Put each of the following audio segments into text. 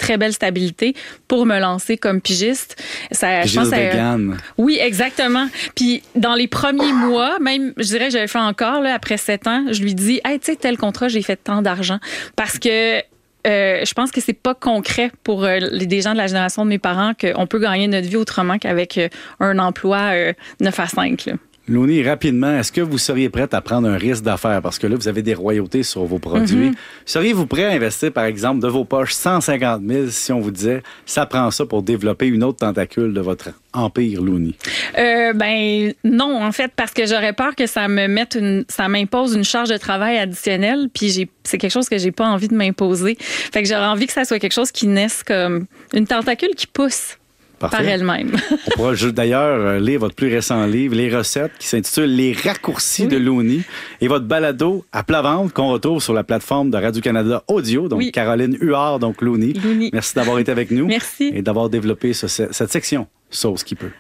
très belle stabilité pour me lancer comme pigiste. Pigiste vegan. Oui, exactement. Puis dans les premiers mois, même, je dirais que j'avais fait encore, là, après 7 ans, je lui dis, hey, tu sais, tel contrat, j'ai fait tant d'argent. Parce que je pense que c'est pas concret pour des gens de la génération de mes parents qu'on peut gagner notre vie autrement qu'avec un emploi 9 à 5. Là. Louni, rapidement, est-ce que vous seriez prête à prendre un risque d'affaires? Parce que là, vous avez des royautés sur vos produits. Seriez-vous prêt à investir, par exemple, de vos poches 150 000 si on vous disait, ça prend ça pour développer une autre tentacule de votre empire, Louni? Ben non, en fait, parce que j'aurais peur que ça m'impose une charge de travail additionnelle, puis c'est quelque chose que j'ai pas envie de m'imposer. Fait que j'aurais envie que ça soit quelque chose qui naisse comme une tentacule qui pousse. Parfait. Par elle-même. On pourra d'ailleurs lire votre plus récent livre, Les recettes, qui s'intitule Les raccourcis de Louni, et votre balado à plat ventre qu'on retrouve sur la plateforme de Radio-Canada Audio, donc Caroline Huard, donc Louni. Merci d'avoir été avec nous. Merci. Et d'avoir développé cette section Sauce qui peut.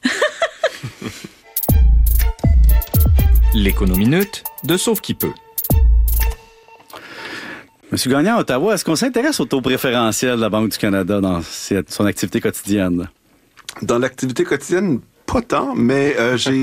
L'économie-minute de Sauve qui peut. Monsieur Gagnon, à Ottawa, est-ce qu'on s'intéresse au taux préférentiel de la Banque du Canada dans son activité quotidienne? Dans l'activité quotidienne, pas tant, mais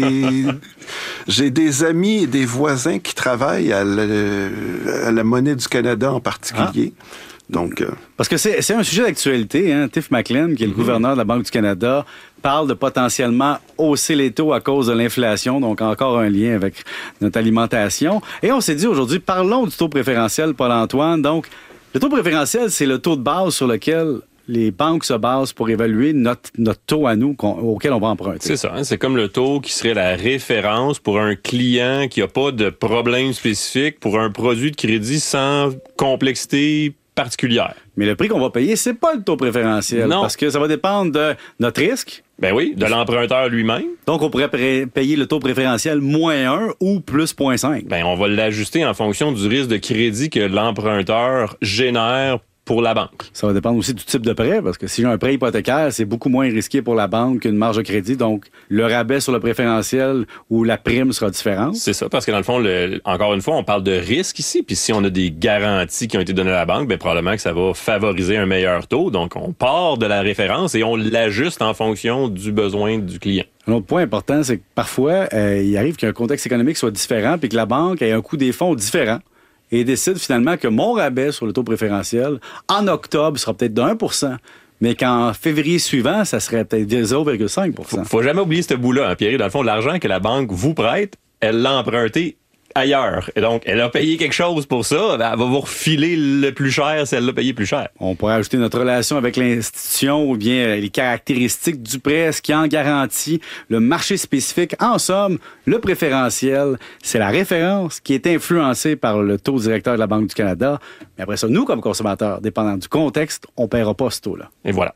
j'ai des amis et des voisins qui travaillent à la Monnaie du Canada en particulier. Donc, parce que c'est un sujet d'actualité. Hein? Tiff Macklem, qui est le gouverneur de la Banque du Canada, parle de potentiellement hausser les taux à cause de l'inflation, donc encore un lien avec notre alimentation. Et on s'est dit aujourd'hui, parlons du taux préférentiel, Paul-Antoine. Donc, le taux préférentiel, c'est le taux de base sur lequel les banques se basent pour évaluer notre taux à nous auquel on va emprunter. C'est ça. Hein? C'est comme le taux qui serait la référence pour un client qui n'a pas de problème spécifique pour un produit de crédit sans complexité particulière. Mais le prix qu'on va payer, c'est pas le taux préférentiel. Non. Parce que ça va dépendre de notre risque. Ben oui, de l'emprunteur lui-même. Donc, on pourrait payer le taux préférentiel -1 ou plus 0,5. Ben, on va l'ajuster en fonction du risque de crédit que l'emprunteur génère pour la banque. Ça va dépendre aussi du type de prêt, parce que si j'ai un prêt hypothécaire, c'est beaucoup moins risqué pour la banque qu'une marge de crédit. Donc, le rabais sur le préférentiel ou la prime sera différente. C'est ça, parce que dans le fond, encore une fois, on parle de risque ici. Puis si on a des garanties qui ont été données à la banque, ben probablement que ça va favoriser un meilleur taux. Donc, on part de la référence et on l'ajuste en fonction du besoin du client. Un autre point important, c'est que parfois, il arrive qu'un contexte économique soit différent puis que la banque ait un coût des fonds différent. Et décide finalement que mon rabais sur le taux préférentiel, en octobre, sera peut-être de 1 %, mais qu'en février suivant, ça serait peut-être de 0,5 %. Faut jamais oublier ce bout-là, hein, Pierre. Dans le fond, l'argent que la banque vous prête, elle l'a emprunté ailleurs. Et donc, elle a payé quelque chose pour ça. Elle va vous refiler le plus cher si elle l'a payé plus cher. On pourrait ajouter notre relation avec l'institution ou bien les caractéristiques du prêt, ce qui en garantit, le marché spécifique. En somme, le préférentiel, c'est la référence qui est influencée par le taux directeur de la Banque du Canada. Mais après ça, nous, comme consommateurs, dépendant du contexte, on ne paiera pas ce taux-là. Et voilà.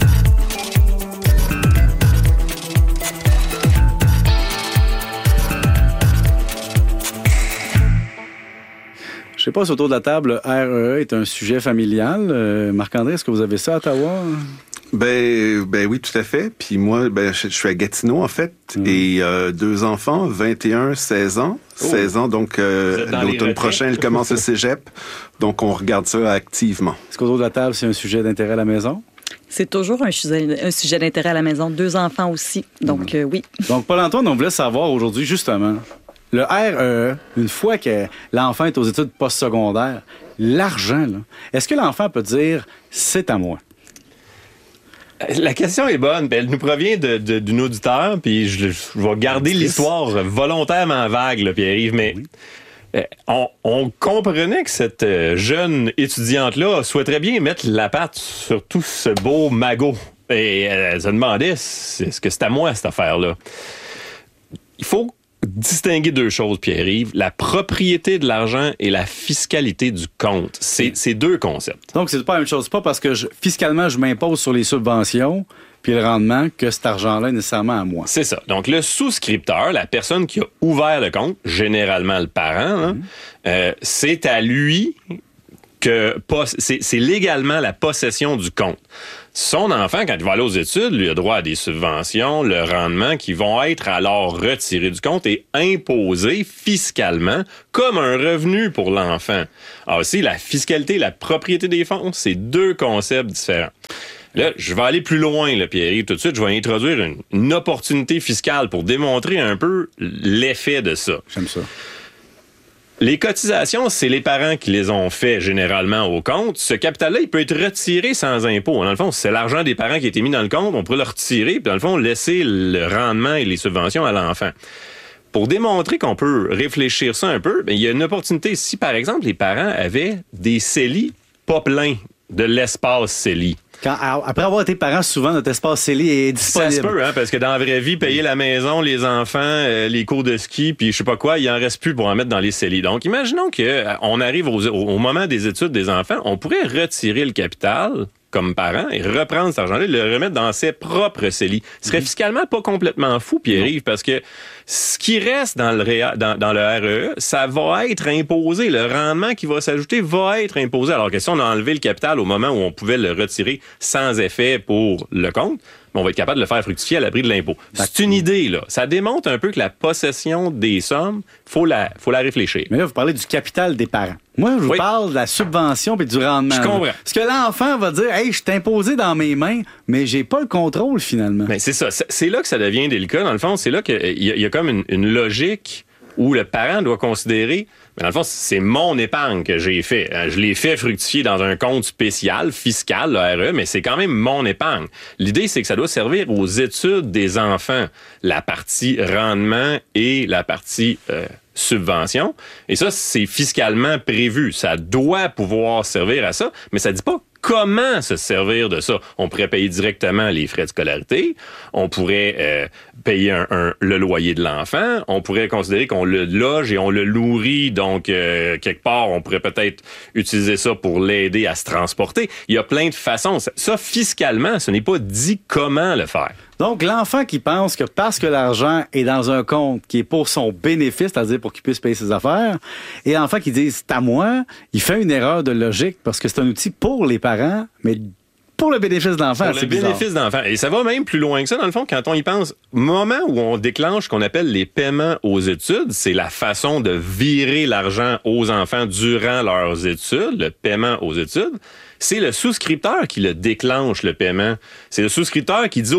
Je sais pas si autour de la table, REE est un sujet familial. Marc-André, est-ce que vous avez ça à Ottawa? Ben oui, tout à fait. Puis moi, je suis à Gatineau, en fait, et 2 enfants, 21, 16 ans. 16 ans, donc l'automne prochain, elle commence le cégep. Donc, on regarde ça activement. Est-ce qu'autour de la table, c'est un sujet d'intérêt à la maison? C'est toujours un sujet d'intérêt à la maison. 2 enfants aussi, donc oui. Donc, Paul-Antoine, on voulait savoir aujourd'hui, justement, le REE, une fois que l'enfant est aux études postsecondaires, l'argent, là, est-ce que l'enfant peut dire « c'est à moi » ? La question est bonne. Elle nous provient d'une auditeur, puis je vais garder l'histoire volontairement vague, là, Pierre-Yves, mais on comprenait que cette jeune étudiante-là souhaiterait bien mettre la patte sur tout ce beau magot. Et elle se demandait, est-ce que c'est à moi, cette affaire-là? Il faut distinguer 2 choses, Pierre-Yves. La propriété de l'argent et la fiscalité du compte. C'est 2 concepts. Donc, c'est pas la même chose. C'est pas parce que fiscalement, je m'impose sur les subventions puis le rendement que cet argent-là est nécessairement à moi. C'est ça. Donc, le souscripteur, la personne qui a ouvert le compte, généralement le parent, c'est à lui c'est légalement la possession du compte. Son enfant, quand il va aller aux études, lui a droit à des subventions, le rendement qui vont être alors retirés du compte et imposés fiscalement comme un revenu pour l'enfant. Alors aussi, la fiscalité et la propriété des fonds, c'est deux concepts différents. Là, je vais aller plus loin, là, Pierre-Yves. Tout de suite, je vais introduire une opportunité fiscale pour démontrer un peu l'effet de ça. J'aime ça. Les cotisations, c'est les parents qui les ont fait généralement au compte. Ce capital-là, il peut être retiré sans impôt. Dans le fond, c'est l'argent des parents qui a été mis dans le compte. On pourrait le retirer, puis dans le fond, laisser le rendement et les subventions à l'enfant. Pour démontrer qu'on peut réfléchir ça un peu, il y a une opportunité. Si, par exemple, les parents avaient des CELI pas pleins de l'espace CELI. Après avoir été parent, souvent, notre espace CELI est disponible. Ça se peut, hein, parce que dans la vraie vie, payer la maison, les enfants, les cours de ski, puis je sais pas quoi, il en reste plus pour en mettre dans les CELI. Donc, imaginons qu'on arrive au moment des études des enfants, on pourrait retirer le capital comme parent et reprendre cet argent-là et le remettre dans ses propres CELI. Ce serait fiscalement pas complètement fou, Pierre-Yves, parce que ce qui reste dans le REE, ça va être imposé. Le rendement qui va s'ajouter va être imposé. Alors que si on a enlevé le capital au moment où on pouvait le retirer sans effet pour le compte, on va être capable de le faire fructifier à l'abri de l'impôt. C'est une idée, là. Ça démontre un peu que la possession des sommes, faut la réfléchir. Mais là, vous parlez du capital des parents. Moi, je vous parle de la subvention et du rendement. Je comprends. Parce que l'enfant va dire, hey, je suis imposé dans mes mains, mais j'ai pas le contrôle finalement. Ben, c'est ça. C'est là que ça devient délicat. Dans le fond, c'est là qu'il y a comme une logique où le parent doit considérer, mais dans le fond, c'est mon épargne que j'ai fait. Je l'ai fait fructifier dans un compte spécial, fiscal, le RE, mais c'est quand même mon épargne. L'idée, c'est que ça doit servir aux études des enfants, la partie rendement et la partie subvention. Et ça, c'est fiscalement prévu. Ça doit pouvoir servir à ça, mais ça dit pas comment se servir de ça. On pourrait payer directement les frais de scolarité, on pourrait payer le loyer de l'enfant, on pourrait considérer qu'on le loge et on le nourrit, donc quelque part, on pourrait peut-être utiliser ça pour l'aider à se transporter. Il y a plein de façons. Ça, fiscalement, ce n'est pas dit comment le faire. Donc, l'enfant qui pense que parce que l'argent est dans un compte qui est pour son bénéfice, c'est-à-dire pour qu'il puisse payer ses affaires, et l'enfant qui dit « c'est à moi », il fait une erreur de logique parce que c'est un outil pour les parents, mais pour le bénéfice de l'enfant. Pour le bénéfice de l'enfant. Et ça va même plus loin que ça, dans le fond, quand on y pense. Moment où on déclenche ce qu'on appelle les paiements aux études, c'est la façon de virer l'argent aux enfants durant leurs études, le paiement aux études. C'est le souscripteur qui le déclenche, le paiement. C'est le souscripteur qui dit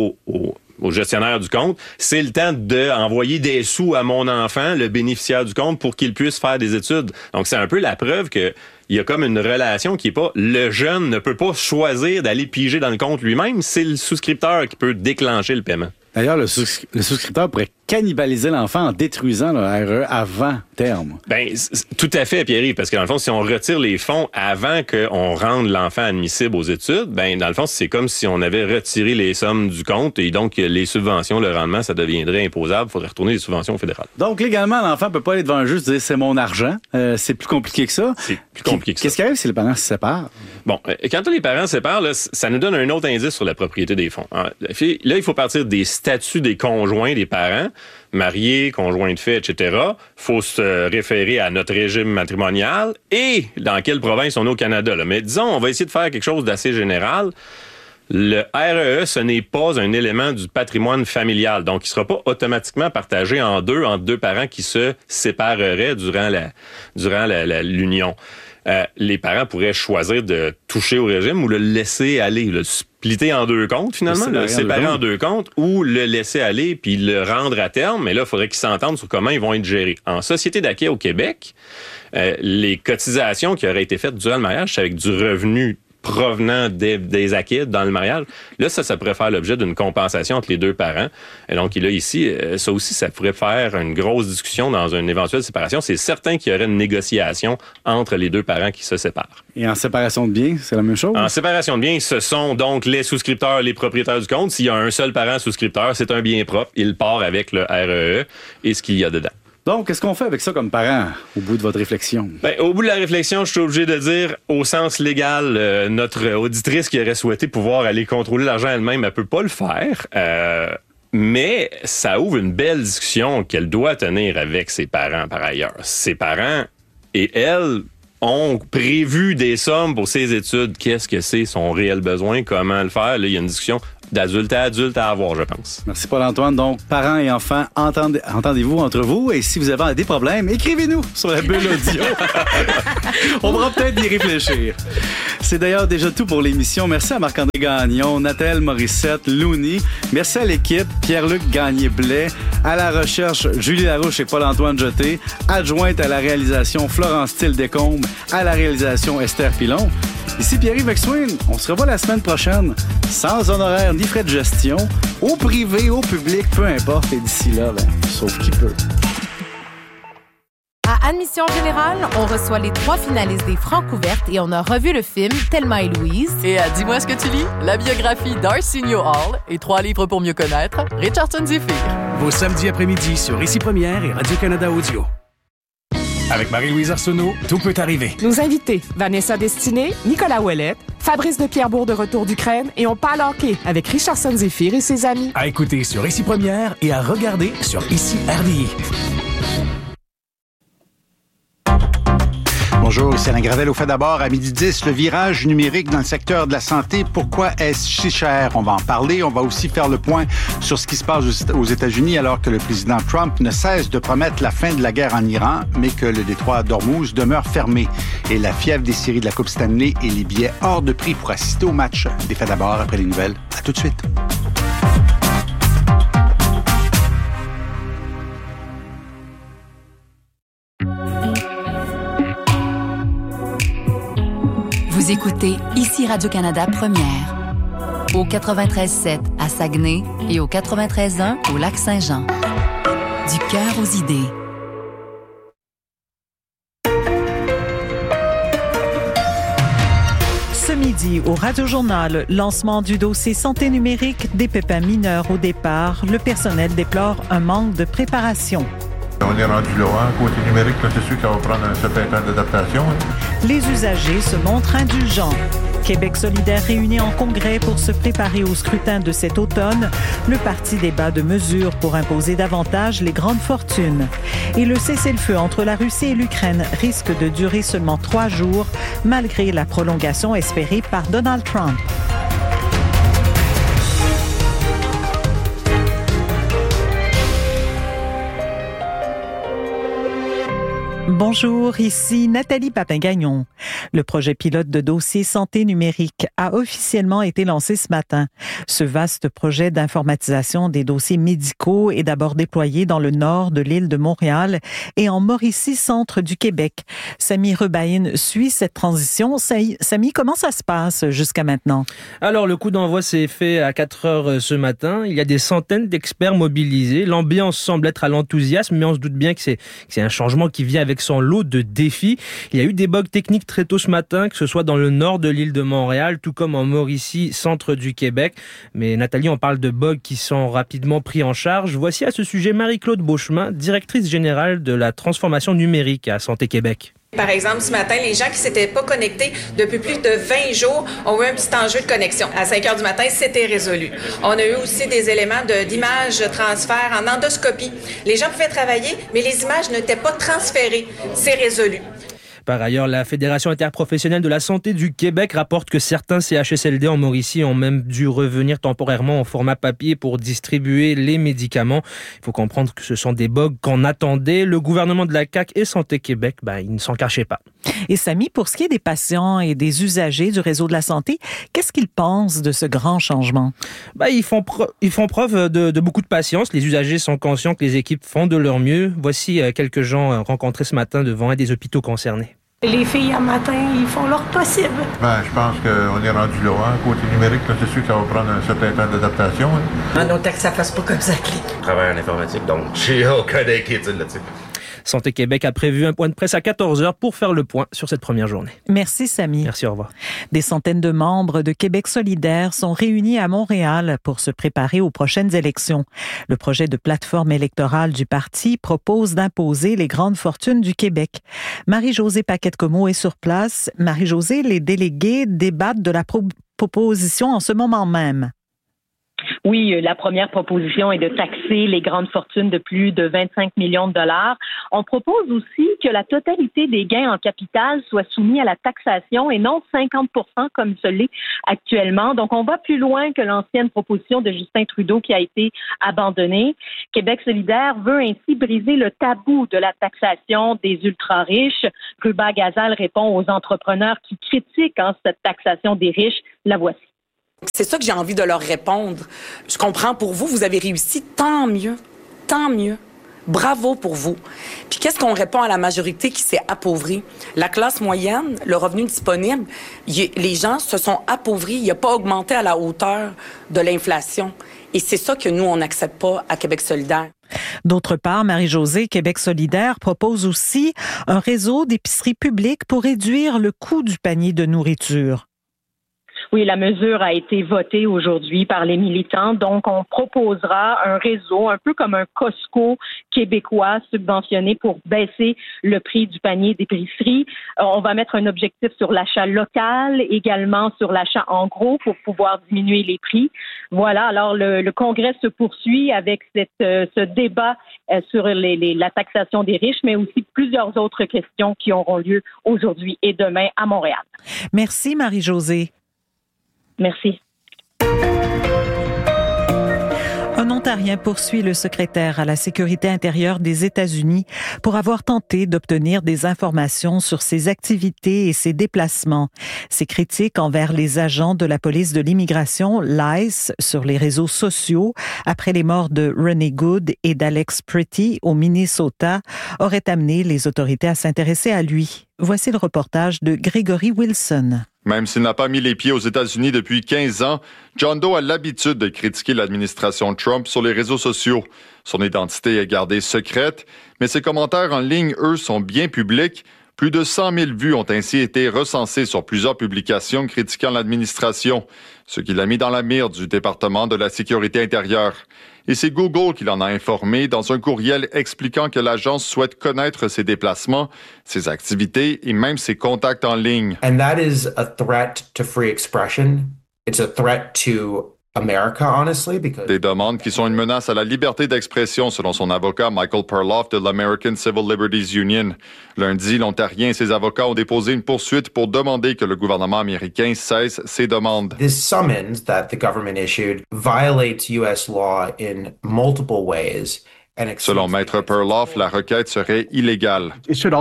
au gestionnaire du compte, c'est le temps d'envoyer des sous à mon enfant, le bénéficiaire du compte, pour qu'il puisse faire des études. Donc, c'est un peu la preuve que il y a comme une relation qui est pas... Le jeune ne peut pas choisir d'aller piger dans le compte lui-même. C'est le souscripteur qui peut déclencher le paiement. D'ailleurs, le souscripteur pourrait cannibaliser l'enfant en détruisant le RE avant terme. Ben, tout à fait, Pierre-Yves, parce que dans le fond, si on retire les fonds avant qu'on rende l'enfant admissible aux études, ben, dans le fond, c'est comme si on avait retiré les sommes du compte et donc les subventions, le rendement, ça deviendrait imposable. Il faudrait retourner les subventions fédérales. Donc, légalement, l'enfant peut pas aller devant un juge et dire c'est mon argent. C'est plus compliqué que ça. C'est plus compliqué que ça. Qu'est-ce qui arrive si les parents se séparent? Bon, quand les parents se séparent, là, ça nous donne un autre indice sur la propriété des fonds. Là, il faut partir des statuts des conjoints des parents, mariés, conjoints de fait, etc. Faut se référer à notre régime matrimonial et dans quelle province on est au Canada. Là. Mais disons, on va essayer de faire quelque chose d'assez général. Le REE, ce n'est pas un élément du patrimoine familial. Donc, il ne sera pas automatiquement partagé entre deux parents qui se sépareraient durant l'union. Les parents pourraient choisir de toucher au régime ou le laisser aller, le splitter en deux comptes, finalement, le séparer en deux comptes, ou le laisser aller puis le rendre à terme. Mais là, il faudrait qu'ils s'entendent sur comment ils vont être gérés. En société d'acquis au Québec, les cotisations qui auraient été faites durant le mariage, c'est avec du revenu provenant des acquis dans le mariage. Là, ça pourrait faire l'objet d'une compensation entre les deux parents. Et donc, là, ici, ça aussi, ça pourrait faire une grosse discussion dans une éventuelle séparation. C'est certain qu'il y aurait une négociation entre les deux parents qui se séparent. Et en séparation de biens, c'est la même chose? En séparation de biens, ce sont donc les souscripteurs, les propriétaires du compte. S'il y a un seul parent souscripteur, c'est un bien propre. Il part avec le REE et ce qu'il y a dedans. Donc, qu'est-ce qu'on fait avec ça comme parent, au bout de votre réflexion? Ben, au bout de la réflexion, je suis obligé de dire, au sens légal, notre auditrice qui aurait souhaité pouvoir aller contrôler l'argent elle-même, elle peut pas le faire. Mais ça ouvre une belle discussion qu'elle doit tenir avec ses parents, par ailleurs. Ses parents et elle ont prévu des sommes pour ces études. Qu'est-ce que c'est son réel besoin? Comment le faire? Là, il y a une discussion d'adulte à adulte à avoir, je pense. Merci Paul-Antoine. Donc, parents et enfants, entendez-vous entre vous. Et si vous avez des problèmes, écrivez-nous sur la bulle audio. On pourra peut-être y réfléchir. C'est d'ailleurs déjà tout pour l'émission. Merci à Marc-André Gagnon, Nathalie Morissette, Looney. Merci à l'équipe, Pierre-Luc Gagné-Blais. À la recherche, Julie Larouche et Paul-Antoine Jeté. Adjointe à la réalisation, Florence Thiel-Descombes. À la réalisation, Esther Pilon. Ici Pierre-Yves McSween. On se revoit la semaine prochaine, sans honoraires ni frais de gestion, au privé, au public, peu importe. Et d'ici là, sauf qui peut. À Admission Générale, on reçoit les 3 finalistes des Francouvertes et on a revu le film Thelma et Louise. Et à Dis-moi ce que tu lis, la biographie d'Arsenio Hall et 3 livres pour mieux connaître, Richardson Zephyr. Vos samedis après-midi sur Ici Première et Radio-Canada Audio. Avec Marie-Louise Arsenault, tout peut arriver. Nos invités, Vanessa Destinée, Nicolas Ouellette, Fabrice de Pierrebourg de retour d'Ukraine et on parle hockey avec Richardson Zephyr et ses amis. À écouter sur Ici Première et à regarder sur Ici RDI. Bonjour, c'est Alain Gravel. Au fait d'abord, à 12h10, le virage numérique dans le secteur de la santé. Pourquoi est-ce si cher? On va en parler. On va aussi faire le point sur ce qui se passe aux États-Unis alors que le président Trump ne cesse de promettre la fin de la guerre en Iran, mais que le détroit d'Ormuz demeure fermé. Et la fièvre des séries de la Coupe Stanley et les billets hors de prix pour assister au match. Des faits d'abord, après les nouvelles. À tout de suite. Vous écoutez ici Radio-Canada Première, au 93.7 à Saguenay et au 93.1 au Lac-Saint-Jean. Du cœur aux idées. Ce midi, au Radio-Journal, lancement du dossier santé numérique des pépins mineurs au départ. Le personnel déplore un manque de préparation. On est rendu là, côté numérique, là, c'est sûr que ça va prendre un certain temps d'adaptation. Les usagers se montrent indulgents. Québec solidaire réuni en congrès pour se préparer au scrutin de cet automne. Le parti débat de mesures pour imposer davantage les grandes fortunes. Et le cessez-le-feu entre la Russie et l'Ukraine risque de durer seulement 3 jours, malgré la prolongation espérée par Donald Trump. Bonjour, ici Nathalie Papin-Gagnon. Le projet pilote de dossier santé numérique a officiellement été lancé ce matin. Ce vaste projet d'informatisation des dossiers médicaux est d'abord déployé dans le nord de l'île de Montréal et en Mauricie, centre du Québec. Samy Rebaïne suit cette transition. Samy, comment ça se passe jusqu'à maintenant? Alors, le coup d'envoi s'est fait à 4 heures ce matin. Il y a des centaines d'experts mobilisés. L'ambiance semble être à l'enthousiasme, mais on se doute bien que c'est un changement qui vient avec son lot de défis. Il y a eu des bugs techniques très tôt ce matin, que ce soit dans le nord de l'île de Montréal, tout comme en Mauricie, centre du Québec. Mais Nathalie, on parle de bugs qui sont rapidement pris en charge. Voici à ce sujet Marie-Claude Beauchemin, directrice générale de la transformation numérique à Santé Québec. Par exemple, ce matin, les gens qui s'étaient pas connectés depuis plus de 20 jours ont eu un petit enjeu de connexion. À 5 heures du matin, c'était résolu. On a eu aussi des éléments d'image transfert en endoscopie. Les gens pouvaient travailler, mais les images n'étaient pas transférées. C'est résolu. Par ailleurs, la Fédération interprofessionnelle de la santé du Québec rapporte que certains CHSLD en Mauricie ont même dû revenir temporairement en format papier pour distribuer les médicaments. Il faut comprendre que ce sont des bugs qu'on attendait. Le gouvernement de la CAQ et Santé Québec, ils ne s'en cachaient pas. Et Samy, pour ce qui est des patients et des usagers du réseau de la santé, qu'est-ce qu'ils pensent de ce grand changement? Ils font preuve de beaucoup de patience. Les usagers sont conscients que les équipes font de leur mieux. Voici quelques gens rencontrés ce matin devant un des hôpitaux concernés. Les filles, en matin, ils font leur possible. Je pense qu'on est rendu là. Côté numérique, là, c'est sûr que ça va prendre un certain temps d'adaptation. En autant que ça fasse pas comme ça, clic. Je travaille en informatique, donc j'ai aucun inquiétude là-dessus. Santé Québec a prévu un point de presse à 14h pour faire le point sur cette première journée. Merci Samy. Merci, au revoir. Des centaines de membres de Québec solidaire sont réunis à Montréal pour se préparer aux prochaines élections. Le projet de plateforme électorale du parti propose d'imposer les grandes fortunes du Québec. Marie-Josée Paquette-Comeau est sur place. Marie-Josée, les délégués débattent de la proposition en ce moment même. Oui, la première proposition est de taxer les grandes fortunes de plus de 25 millions de dollars. On propose aussi que la totalité des gains en capital soit soumis à la taxation et non 50 % comme ce l'est actuellement. Donc, on va plus loin que l'ancienne proposition de Justin Trudeau qui a été abandonnée. Québec solidaire veut ainsi briser le tabou de la taxation des ultra-riches. Ruba Gazal répond aux entrepreneurs qui critiquent cette taxation des riches. La voici. C'est ça que j'ai envie de leur répondre. Je comprends pour vous, vous avez réussi, tant mieux, tant mieux. Bravo pour vous. Puis qu'est-ce qu'on répond à la majorité qui s'est appauvrie? La classe moyenne, le revenu disponible, les gens se sont appauvris, il n'a pas augmenté à la hauteur de l'inflation. Et c'est ça que nous, on n'accepte pas à Québec solidaire. D'autre part, Marie-Josée, Québec solidaire propose aussi un réseau d'épiceries publiques pour réduire le coût du panier de nourriture. Oui, la mesure a été votée aujourd'hui par les militants. Donc, on proposera un réseau, un peu comme un Costco québécois subventionné pour baisser le prix du panier d'épicerie. On va mettre un objectif sur l'achat local, également sur l'achat en gros pour pouvoir diminuer les prix. Voilà, alors le Congrès se poursuit avec ce débat sur la taxation des riches, mais aussi plusieurs autres questions qui auront lieu aujourd'hui et demain à Montréal. Merci Marie-Josée. Merci. Un Ontarien poursuit le secrétaire à la sécurité intérieure des États-Unis pour avoir tenté d'obtenir des informations sur ses activités et ses déplacements. Ses critiques envers les agents de la police de l'immigration, l'ICE, sur les réseaux sociaux, après les morts de Renee Good et d'Alex Pretty au Minnesota, auraient amené les autorités à s'intéresser à lui. Voici le reportage de Gregory Wilson. Même s'il n'a pas mis les pieds aux États-Unis depuis 15 ans, John Doe a l'habitude de critiquer l'administration Trump sur les réseaux sociaux. Son identité est gardée secrète, mais ses commentaires en ligne, eux, sont bien publics. Plus de 100 000 vues ont ainsi été recensées sur plusieurs publications critiquant l'administration, ce qui l'a mis dans la mire du département de la sécurité intérieure. Et c'est Google qui l'en a informé dans un courriel expliquant que l'agence souhaite connaître ses déplacements, ses activités et même ses contacts en ligne. And that is a threat to free expression. It's a threat to America, honestly, because... Des demandes qui sont une menace à la liberté d'expression, selon son avocat Michael Perloff de l'American Civil Liberties Union. Lundi, l'Ontarien et ses avocats ont déposé une poursuite pour demander que le gouvernement américain cesse ces demandes. This summons that the government issued violates U.S. law in multiple ways. Selon Maître Perloff, la requête serait illégale.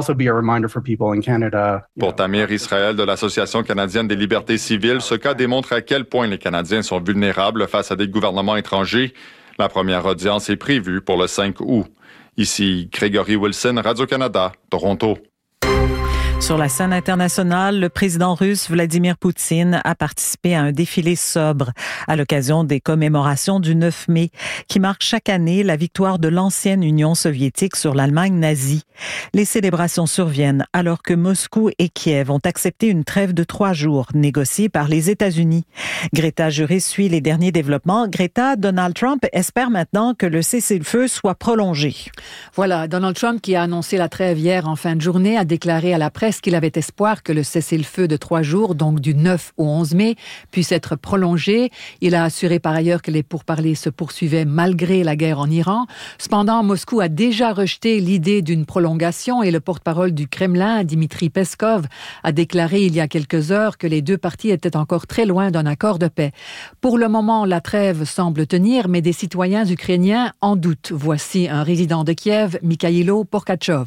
Pour Tamir Israël de l'Association canadienne des libertés civiles, ce cas démontre à quel point les Canadiens sont vulnérables face à des gouvernements étrangers. La première audience est prévue pour le 5 août. Ici, Gregory Wilson, Radio-Canada, Toronto. Sur la scène internationale, le président russe Vladimir Poutine a participé à un défilé sobre à l'occasion des commémorations du 9 mai, qui marque chaque année la victoire de l'ancienne Union soviétique sur l'Allemagne nazie. Les célébrations surviennent alors que Moscou et Kiev ont accepté une trêve de 3 jours, négociée par les États-Unis. Greta Juris suit les derniers développements. Greta, Donald Trump espère maintenant que le cessez-le-feu soit prolongé. Voilà, Donald Trump, qui a annoncé la trêve hier en fin de journée, a déclaré à la presse qu'il avait espoir que le cessez-le-feu de 3 jours, donc du 9 au 11 mai, puisse être prolongé. Il a assuré par ailleurs que les pourparlers se poursuivaient malgré la guerre en Iran. Cependant, Moscou a déjà rejeté l'idée d'une prolongation et le porte-parole du Kremlin, Dmitri Peskov, a déclaré il y a quelques heures que les deux parties étaient encore très loin d'un accord de paix. Pour le moment, la trêve semble tenir, mais des citoyens ukrainiens en doutent. Voici un résident de Kiev, Mikhailo Porkachov.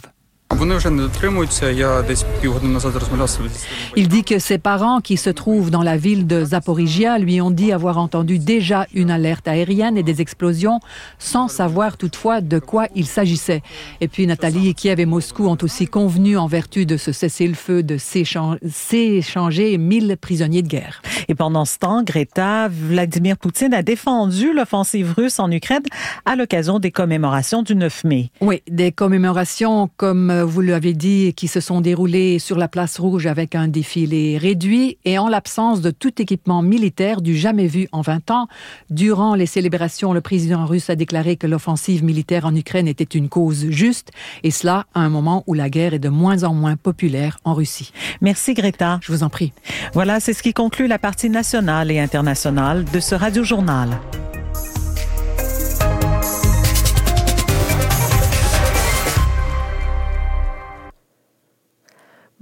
Il dit que ses parents, qui se trouvent dans la ville de Zaporizhia, lui ont dit avoir entendu déjà une alerte aérienne et des explosions, sans savoir toutefois de quoi il s'agissait. Et puis Nathalie, Kiev et Moscou ont aussi convenu, en vertu de ce cessez-le-feu, de s'échanger 1000 prisonniers de guerre. Et pendant ce temps, Greta, Vladimir Poutine a défendu l'offensive russe en Ukraine à l'occasion des commémorations du 9 mai. Oui, des commémorations, comme vous l'avez dit, qui se sont déroulées sur la place Rouge avec un défilé réduit et en l'absence de tout équipement militaire du jamais vu en 20 ans. Durant les célébrations, le président russe a déclaré que l'offensive militaire en Ukraine était une cause juste, et cela à un moment où la guerre est de moins en moins populaire en Russie. Merci Greta. Je vous en prie. Voilà, c'est ce qui conclut la partie nationale et internationale de ce Radio-Journal.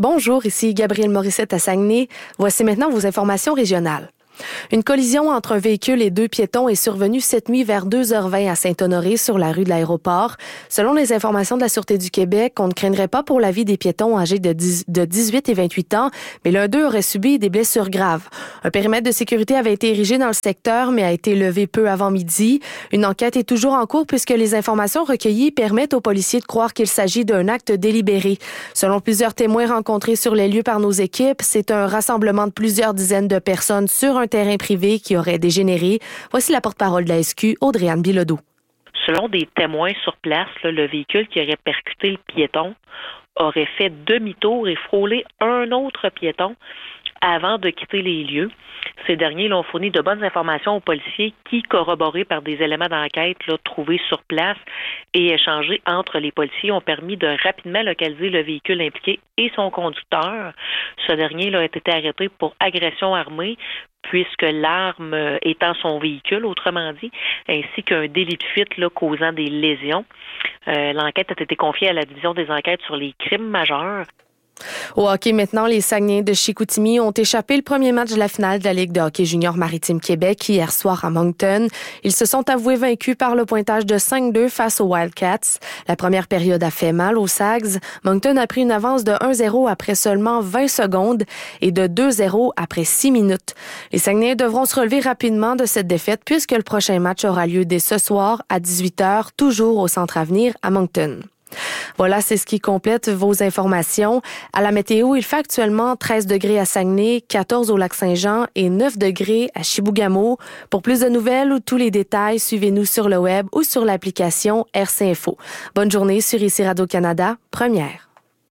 Bonjour, ici Gabrielle Morissette à Saguenay. Voici maintenant vos informations régionales. Une collision entre un véhicule et 2 piétons est survenue cette nuit vers 2h20 à Saint-Honoré sur la rue de l'Aéroport. Selon les informations de la Sûreté du Québec, on ne craindrait pas pour la vie des piétons âgés de 18 et 28 ans, mais l'un d'eux aurait subi des blessures graves. Un périmètre de sécurité avait été érigé dans le secteur, mais a été levé peu avant midi. Une enquête est toujours en cours puisque les informations recueillies permettent aux policiers de croire qu'il s'agit d'un acte délibéré. Selon plusieurs témoins rencontrés sur les lieux par nos équipes, c'est un rassemblement de plusieurs dizaines de personnes sur un terrain privé qui aurait dégénéré. Voici la porte-parole de la SQ, Audrey-Anne Bilodeau. Selon des témoins sur place, le véhicule qui aurait percuté le piéton aurait fait demi-tour et frôlé un autre piéton avant de quitter les lieux. Ces derniers ont fourni de bonnes informations aux policiers qui, corroborés par des éléments d'enquête trouvés sur place et échangés entre les policiers, ont permis de rapidement localiser le véhicule impliqué et son conducteur. Ce dernier a été arrêté pour agression armée, puisque l'arme étant son véhicule, autrement dit, ainsi qu'un délit de fuite causant des lésions. L'enquête a été confiée à la division des enquêtes sur les crimes majeurs. Au hockey maintenant, les Saguenayens de Chicoutimi ont échappé le premier match de la finale de la Ligue de hockey junior Maritime Québec hier soir à Moncton. Ils se sont avoués vaincus par le pointage de 5-2 face aux Wildcats. La première période a fait mal aux Sags. Moncton a pris une avance de 1-0 après seulement 20 secondes et de 2-0 après 6 minutes. Les Saguenayens devront se relever rapidement de cette défaite puisque le prochain match aura lieu dès ce soir à 18h, toujours au Centre Avenir à Moncton. Voilà, c'est ce qui complète vos informations. À la météo, il fait actuellement 13 degrés à Saguenay, 14 au Lac-Saint-Jean et 9 degrés à Chibougamau. Pour plus de nouvelles ou tous les détails, suivez-nous sur le web ou sur l'application RC Info. Bonne journée sur ICI Radio-Canada, première.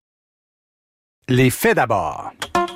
Les faits d'abord.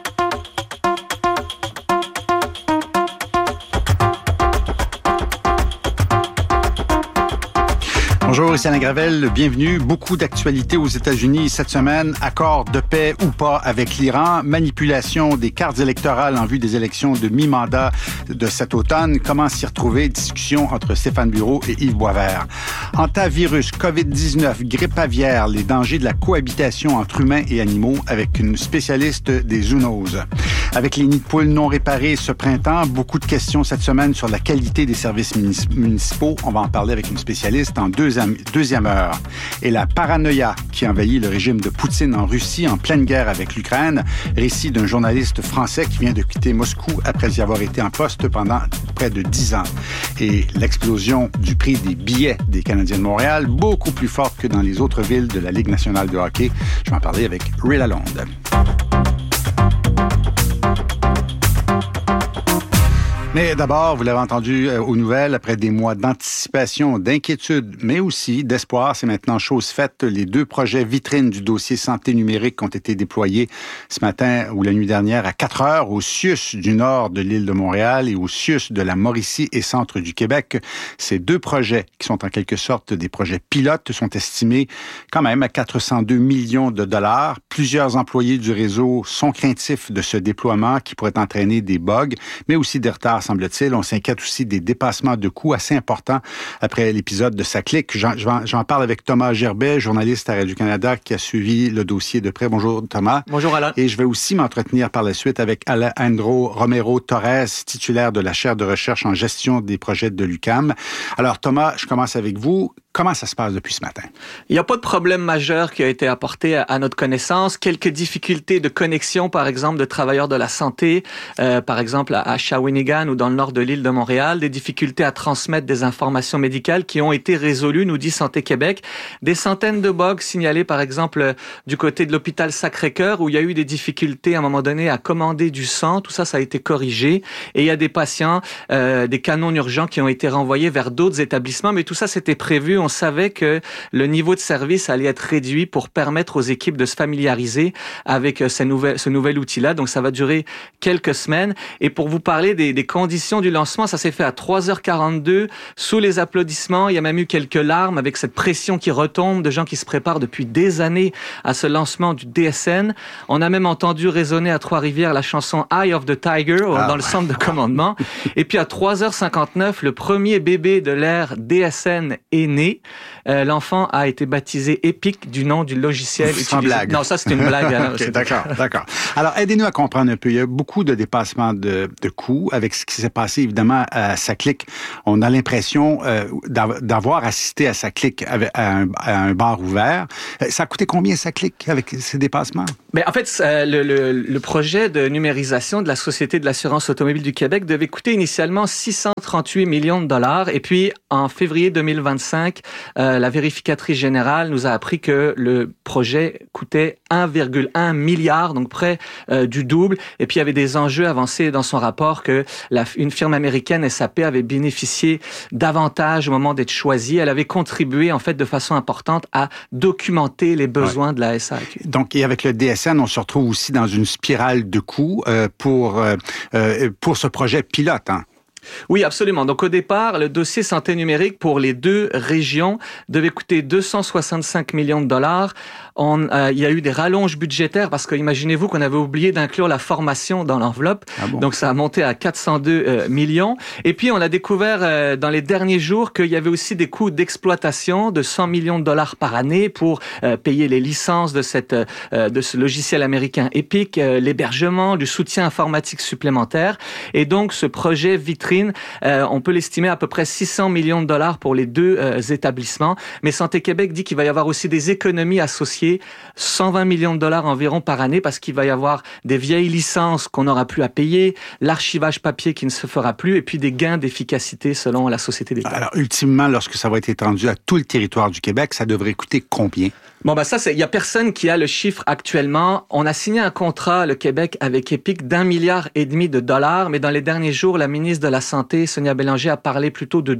Bonjour, ici Alain Gravel, bienvenue. Beaucoup d'actualités aux États-Unis cette semaine. Accord de paix ou pas avec l'Iran, manipulation des cartes électorales en vue des élections de mi-mandat de cet automne. Comment s'y retrouver? Discussion entre Stéphane Bureau et Yves Boisvert. Hantavirus, COVID-19, grippe aviaire, les dangers de la cohabitation entre humains et animaux avec une spécialiste des zoonoses. Avec les nids de poules non réparés ce printemps, beaucoup de questions cette semaine sur la qualité des services municipaux. On va en parler avec une spécialiste en deuxième heure. Et la paranoïa qui envahit le régime de Poutine en Russie en pleine guerre avec l'Ukraine. Récit d'un journaliste français qui vient de quitter Moscou après y avoir été en poste pendant près de 10 ans. Et l'explosion du prix des billets des Canadiens de Montréal, beaucoup plus forte que dans les autres villes de la Ligue nationale de hockey. Je vais en parler avec Ray Lalonde. Mais d'abord, vous l'avez entendu aux nouvelles, après des mois d'anticipation, d'inquiétude, mais aussi d'espoir, c'est maintenant chose faite. Les 2 projets vitrines du dossier santé numérique ont été déployés ce matin ou la nuit dernière à 4 heures au CIUS du nord de l'île de Montréal et au CIUS de la Mauricie et centre du Québec. Ces 2 projets, qui sont en quelque sorte des projets pilotes, sont estimés quand même à 402 millions de dollars. Plusieurs employés du réseau sont craintifs de ce déploiement qui pourrait entraîner des bugs, mais aussi des retards, semble-t-il. On s'inquiète aussi des dépassements de coûts assez importants après l'épisode de Saclic. J'en parle avec Thomas Gerbet, journaliste à Radio-Canada qui a suivi le dossier de près. Bonjour Thomas. Bonjour Alain. Et je vais aussi m'entretenir par la suite avec Alejandro Romero Torres, titulaire de la chaire de recherche en gestion des projets de l'UQAM. Alors Thomas, je commence avec vous. Comment ça se passe depuis ce matin? Il n'y a pas de problème majeur qui a été apporté à notre connaissance. Quelques difficultés de connexion, par exemple, de travailleurs de la santé, par exemple à Shawinigan ou dans le nord de l'île de Montréal. Des difficultés à transmettre des informations médicales qui ont été résolues, nous dit Santé Québec. Des centaines de bugs signalés, par exemple, du côté de l'hôpital Sacré-Cœur, où il y a eu des difficultés à un moment donné à commander du sang. Tout ça, ça a été corrigé. Et il y a des patients, des canons urgents qui ont été renvoyés vers d'autres établissements. Mais tout ça, c'était prévu. On savait que le niveau de service allait être réduit pour permettre aux équipes de se familiariser avec ce nouvel outil-là. Donc, ça va durer quelques semaines. Et pour vous parler des conditions du lancement, ça s'est fait à 3h42, sous les applaudissements. Il y a même eu quelques larmes avec cette pression qui retombe de gens qui se préparent depuis des années à ce lancement du DSN. On a même entendu résonner à Trois-Rivières la chanson Eye of the Tiger dans le centre de commandement. Et puis à 3h59, le premier bébé de l'ère DSN est né. et l'enfant a été baptisé Epic du nom du logiciel utilisé. Sans blague. Non, ça c'est une blague. Okay, d'accord. Alors, aidez-nous à comprendre un peu. Il y a beaucoup de dépassements de coûts avec ce qui s'est passé, évidemment, à SACLIC. On a l'impression d'avoir assisté à SACLIC à un bar ouvert. Ça a coûté combien SACLIC avec ces dépassements? Mais en fait, le projet de numérisation de la Société de l'assurance automobile du Québec devait coûter initialement 638 millions de dollars. Et puis, en février 2025, la vérificatrice générale nous a appris que le projet coûtait 1,1 milliard, donc près du double. Et puis, il y avait des enjeux avancés dans son rapport que une firme américaine, SAP, avait bénéficié davantage au moment d'être choisie. Elle avait contribué, en fait, de façon importante à documenter les besoins de la SAQ. Donc, et avec le DSN, on se retrouve aussi dans une spirale de coûts pour ce projet pilote, hein? Oui, absolument. Donc, au départ, le dossier santé numérique pour les 2 régions devait coûter 265 millions de dollars. Il y a eu des rallonges budgétaires parce que, imaginez-vous qu'on avait oublié d'inclure la formation dans l'enveloppe. Ah bon? Donc, ça a monté à 402 millions. Et puis, on a découvert dans les derniers jours qu'il y avait aussi des coûts d'exploitation de 100 millions de dollars par année pour payer les licences de ce logiciel américain Epic, l'hébergement, du soutien informatique supplémentaire. Et donc, ce projet vitrine, on peut l'estimer à peu près 600 millions de dollars pour les 2 établissements. Mais Santé Québec dit qu'il va y avoir aussi des économies associées, 120 millions de dollars environ par année, parce qu'il va y avoir des vieilles licences qu'on n'aura plus à payer, l'archivage papier qui ne se fera plus, et puis des gains d'efficacité selon la Société d'État. Alors, ultimement, lorsque ça va être étendu à tout le territoire du Québec, ça devrait coûter combien? Bon, il y a personne qui a le chiffre actuellement. On a signé un contrat, le Québec, avec Epic d'1,5 milliard de dollars, mais dans les derniers jours, la ministre de la Santé, Sonia Bélanger, a parlé plutôt de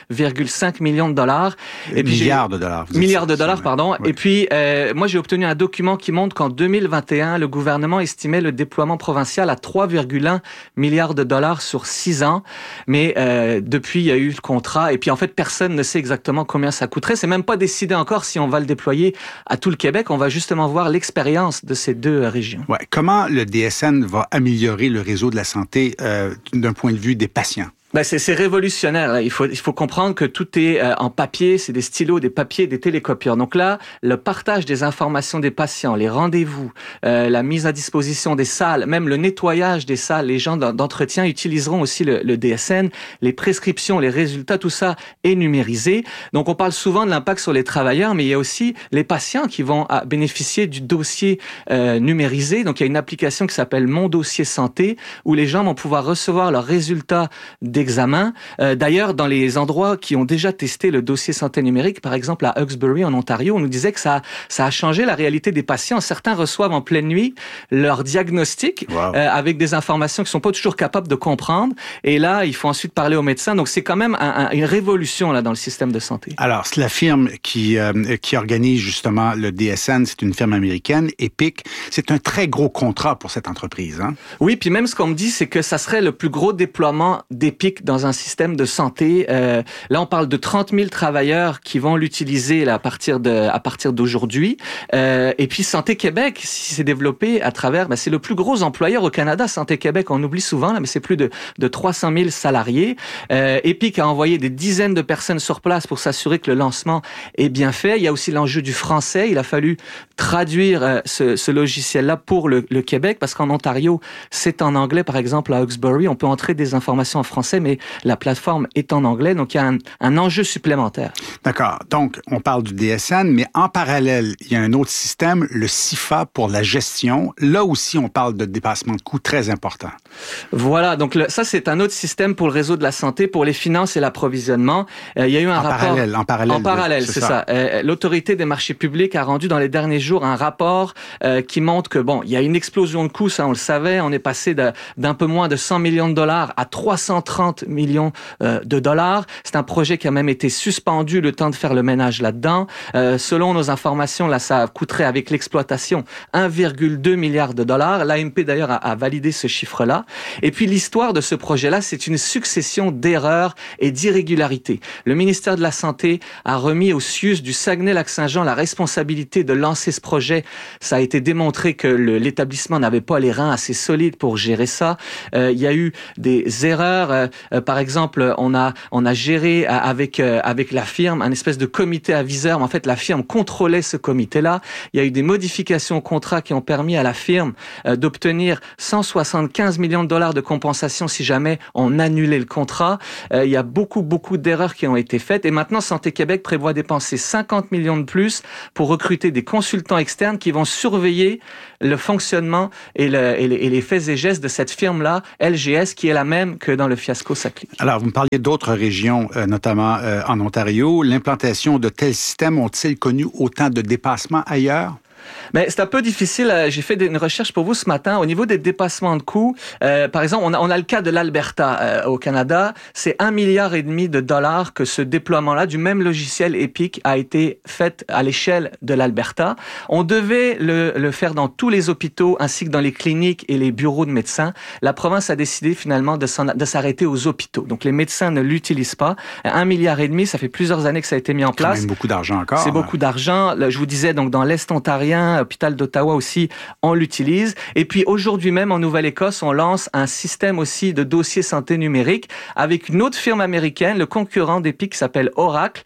2,5 millions de dollars. Milliards de dollars. Milliards de dollars, pardon. Oui. Et puis, moi, j'ai obtenu un document qui montre qu'en 2021, le gouvernement estimait le déploiement provincial à 3,1 milliards de dollars sur 6 ans. Mais depuis, il y a eu le contrat. Et puis, en fait, personne ne sait exactement combien ça coûterait. C'est même pas décidé encore si on va le déployer à tout le Québec. On va justement voir l'expérience de ces 2 régions. Ouais. Comment le DSN va améliorer le réseau de la santé d'un point de vue des patients? C'est révolutionnaire. Là. Il faut comprendre que tout est en papier, c'est des stylos, des papiers, des télécopieurs. Donc là, le partage des informations des patients, les rendez-vous, la mise à disposition des salles, même le nettoyage des salles, les gens d'entretien utiliseront aussi le DSN, les prescriptions, les résultats, tout ça est numérisé. Donc on parle souvent de l'impact sur les travailleurs, mais il y a aussi les patients qui vont bénéficier du dossier numérisé. Donc il y a une application qui s'appelle Mon Dossier Santé, où les gens vont pouvoir recevoir leurs résultats d'examen. D'ailleurs, dans les endroits qui ont déjà testé le dossier santé numérique, par exemple à Hawkesbury en Ontario, on nous disait que ça a changé la réalité des patients. Certains reçoivent en pleine nuit leur diagnostic avec des informations qu'ils sont pas toujours capables de comprendre. Et là, il faut ensuite parler au médecin. Donc, c'est quand même une révolution là dans le système de santé. Alors, c'est la firme qui organise justement le DSN, c'est une firme américaine, Epic. C'est un très gros contrat pour cette entreprise, hein? Oui, puis même ce qu'on me dit, c'est que ça serait le plus gros déploiement d'Epic dans un système de santé. Là, on parle de 30 000 travailleurs qui vont l'utiliser là, à partir d'aujourd'hui. Et puis, Santé Québec, si c'est développé à travers... c'est le plus gros employeur au Canada, Santé Québec. On oublie souvent, là, mais c'est plus de 300 000 salariés. Epic a envoyé des dizaines de personnes sur place pour s'assurer que le lancement est bien fait. Il y a aussi l'enjeu du français. Il a fallu traduire ce logiciel-là pour le Québec, parce qu'en Ontario, c'est en anglais. Par exemple, à Hawkesbury, on peut entrer des informations en français, mais la plateforme est en anglais, donc il y a un enjeu supplémentaire. D'accord. Donc, on parle du DSN, mais en parallèle, il y a un autre système, le CIFA pour la gestion. Là aussi, on parle de dépassement de coûts très important. Voilà. Donc, ça, c'est un autre système pour le réseau de la santé, pour les finances et l'approvisionnement. Il y a eu un rapport... En parallèle, c'est ça. L'autorité des marchés publics a rendu dans les derniers jours un rapport qui montre que, il y a une explosion de coûts, ça, on le savait. On est passé d'un peu moins de 100 millions de dollars à 330 millions de dollars. C'est un projet qui a même été suspendu le temps de faire le ménage là-dedans. Selon nos informations, là, ça coûterait avec l'exploitation 1,2 milliard de dollars. L'AMP, d'ailleurs, a validé ce chiffre-là. Et puis, l'histoire de ce projet-là, c'est une succession d'erreurs et d'irrégularités. Le ministère de la Santé a remis au CIUS du Saguenay-Lac-Saint-Jean la responsabilité de lancer ce projet. Ça a été démontré que l'établissement n'avait pas les reins assez solides pour gérer ça. Il y a eu des erreurs par exemple, on a géré avec la firme un espèce de comité aviseur, mais en fait la firme contrôlait ce comité-là. Il y a eu des modifications au contrat qui ont permis à la firme d'obtenir 175 millions de dollars de compensation si jamais on annulait le contrat. Il y a beaucoup d'erreurs qui ont été faites et maintenant Santé Québec prévoit dépenser 50 millions de plus pour recruter des consultants externes qui vont surveiller le fonctionnement et les faits et gestes de cette firme-là, LGS, qui est la même que dans le fiasco Saclay. Alors, vous me parliez d'autres régions, notamment en Ontario. L'implantation de tels systèmes ont-ils connu autant de dépassements ailleurs? Mais c'est un peu difficile. J'ai fait une recherche pour vous ce matin. Au niveau des dépassements de coûts, par exemple, on a le cas de l'Alberta au Canada. C'est 1,5 milliard de dollars que ce déploiement-là du même logiciel Epic a été fait à l'échelle de l'Alberta. On devait le faire dans tous les hôpitaux ainsi que dans les cliniques et les bureaux de médecins. La province a décidé finalement de s'arrêter aux hôpitaux. Donc les médecins ne l'utilisent pas. 1,5 milliard, ça fait plusieurs années que ça a été mis en place. C'est quand même beaucoup d'argent encore. C'est beaucoup d'argent. Je vous disais, donc dans l'Est ontarien, hôpital d'Ottawa aussi, on l'utilise. Et puis aujourd'hui même, en Nouvelle-Écosse, on lance un système aussi de dossier santé numérique avec une autre firme américaine, le concurrent d'Epic qui s'appelle Oracle,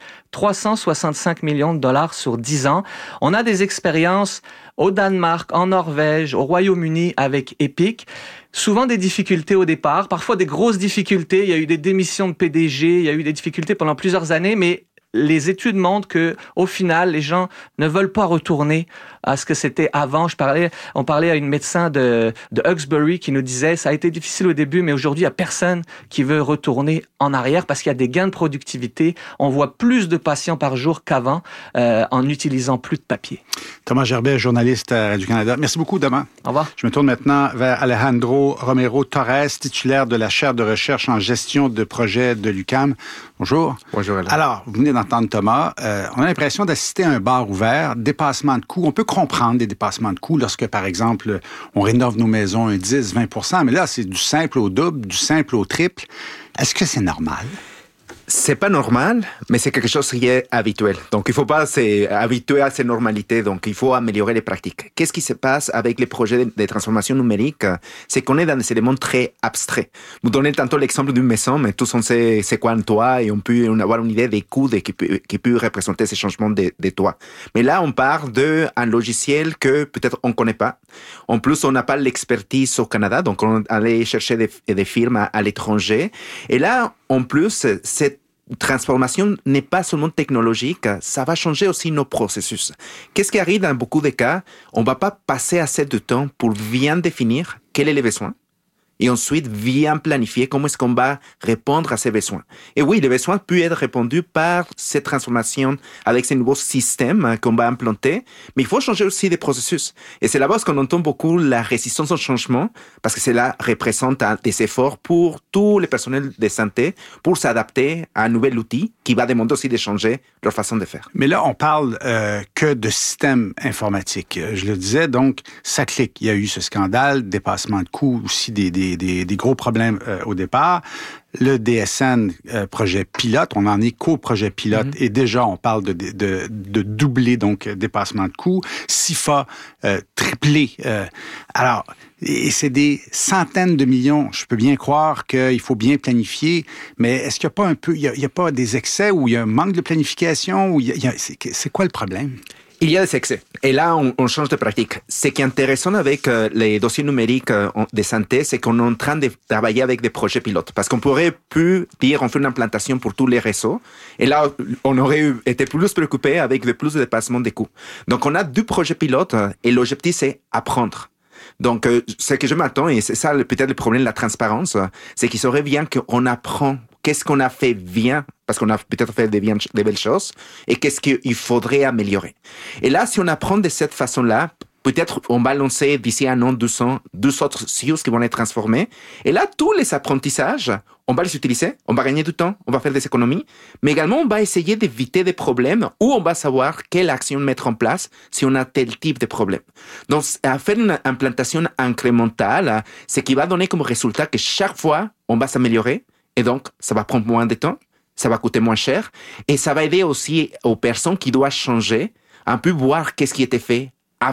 365 millions de dollars sur 10 ans. On a des expériences au Danemark, en Norvège, au Royaume-Uni avec Epic. Souvent des difficultés au départ, parfois des grosses difficultés. Il y a eu des démissions de PDG, il y a eu des difficultés pendant plusieurs années, mais les études montrent que, au final, les gens ne veulent pas retourner à ce que c'était avant. On parlait à une médecin de Hawkesbury qui nous disait, ça a été difficile au début, mais aujourd'hui, il y a personne qui veut retourner en arrière parce qu'il y a des gains de productivité. On voit plus de patients par jour qu'avant, en utilisant plus de papier. Thomas Gerbet, journaliste à Radio-Canada. Merci beaucoup, Thomas. Au revoir. Je me tourne maintenant vers Alejandro Romero Torres, titulaire de la chaire de recherche en gestion de projets de l'UQAM. Bonjour. Bonjour, Alain. Alors, vous venez d'entendre Thomas. On a l'impression d'assister à un bar ouvert, dépassement de coûts. On peut comprendre des dépassements de coûts lorsque, par exemple, on rénove nos maisons 10-20 %, mais là, c'est du simple au double, du simple au triple. Est-ce que c'est normal? C'est pas normal, mais c'est quelque chose qui est habituel. Donc, il faut pas s'habituer à ces normalités. Donc, il faut améliorer les pratiques. Qu'est-ce qui se passe avec les projets de transformation numérique? C'est qu'on est dans des éléments très abstraits. Vous donnez tantôt l'exemple d'une maison, mais tous on sait c'est quoi un toit et on peut avoir une idée des coûts qui peut représenter ces changements des toits. Mais là, on parle d'un logiciel que peut-être on connaît pas. En plus, on n'a pas l'expertise au Canada, donc on allait chercher des firmes à l'étranger. Et là, en plus, cette transformation n'est pas seulement technologique, ça va changer aussi nos processus. Qu'est-ce qui arrive dans beaucoup de cas? On ne va pas passer assez de temps pour bien définir quel est le besoin et ensuite bien planifier comment est-ce qu'on va répondre à ces besoins. Et oui, les besoins peuvent être répondus par cette transformation avec ces nouveaux systèmes qu'on va implanter, mais il faut changer aussi des processus. Et c'est là-bas qu'on entend beaucoup la résistance au changement, parce que cela représente des efforts pour tous les personnels de santé pour s'adapter à un nouvel outil qui va demander aussi de changer leur façon de faire. Mais là, on parle que de systèmes informatiques. Je le disais, donc, ça clique. Il y a eu ce scandale, dépassement de coûts, aussi des gros problèmes au départ. Le DSN, projet pilote, on en est qu'au projet pilote et déjà on parle de doubler, donc dépassement de coûts. SIFA, triplé. Alors, et c'est des centaines de millions. Je peux bien croire qu'il faut bien planifier, mais est-ce qu'il n'y a pas il y a pas des excès ou il y a un manque de planification ou c'est quoi le problème? Il y a des excès. Et là, on change de pratique. Ce qui est intéressant avec les dossiers numériques de santé, c'est qu'on est en train de travailler avec des projets pilotes. Parce qu'on pourrait plus dire, on fait une implantation pour tous les réseaux. Et là, on aurait été plus préoccupé avec plus de dépassement des coûts. Donc, on a 2 projets pilotes et l'objectif, c'est apprendre. Donc, ce que je m'attends, et c'est ça peut-être le problème de la transparence, c'est qu'il serait bien qu'on apprend qu'est-ce qu'on a fait bien, parce qu'on a peut-être fait des belles choses, et qu'est-ce qu'il faudrait améliorer. Et là, si on apprend de cette façon-là, peut-être on va lancer d'ici 1 an, 2 ans, 2 autres SIOS qui vont être transformés. Et là, tous les apprentissages, on va les utiliser, on va gagner du temps, on va faire des économies, mais également on va essayer d'éviter des problèmes où on va savoir quelle action mettre en place si on a tel type de problème. Donc, à faire une implantation incrémentale, ce qui va donner comme résultat que chaque fois, on va s'améliorer et donc, ça va prendre moins de temps, ça va coûter moins cher et ça va aider aussi aux personnes qui doivent changer, un peu voir qu'est-ce qui était fait avant.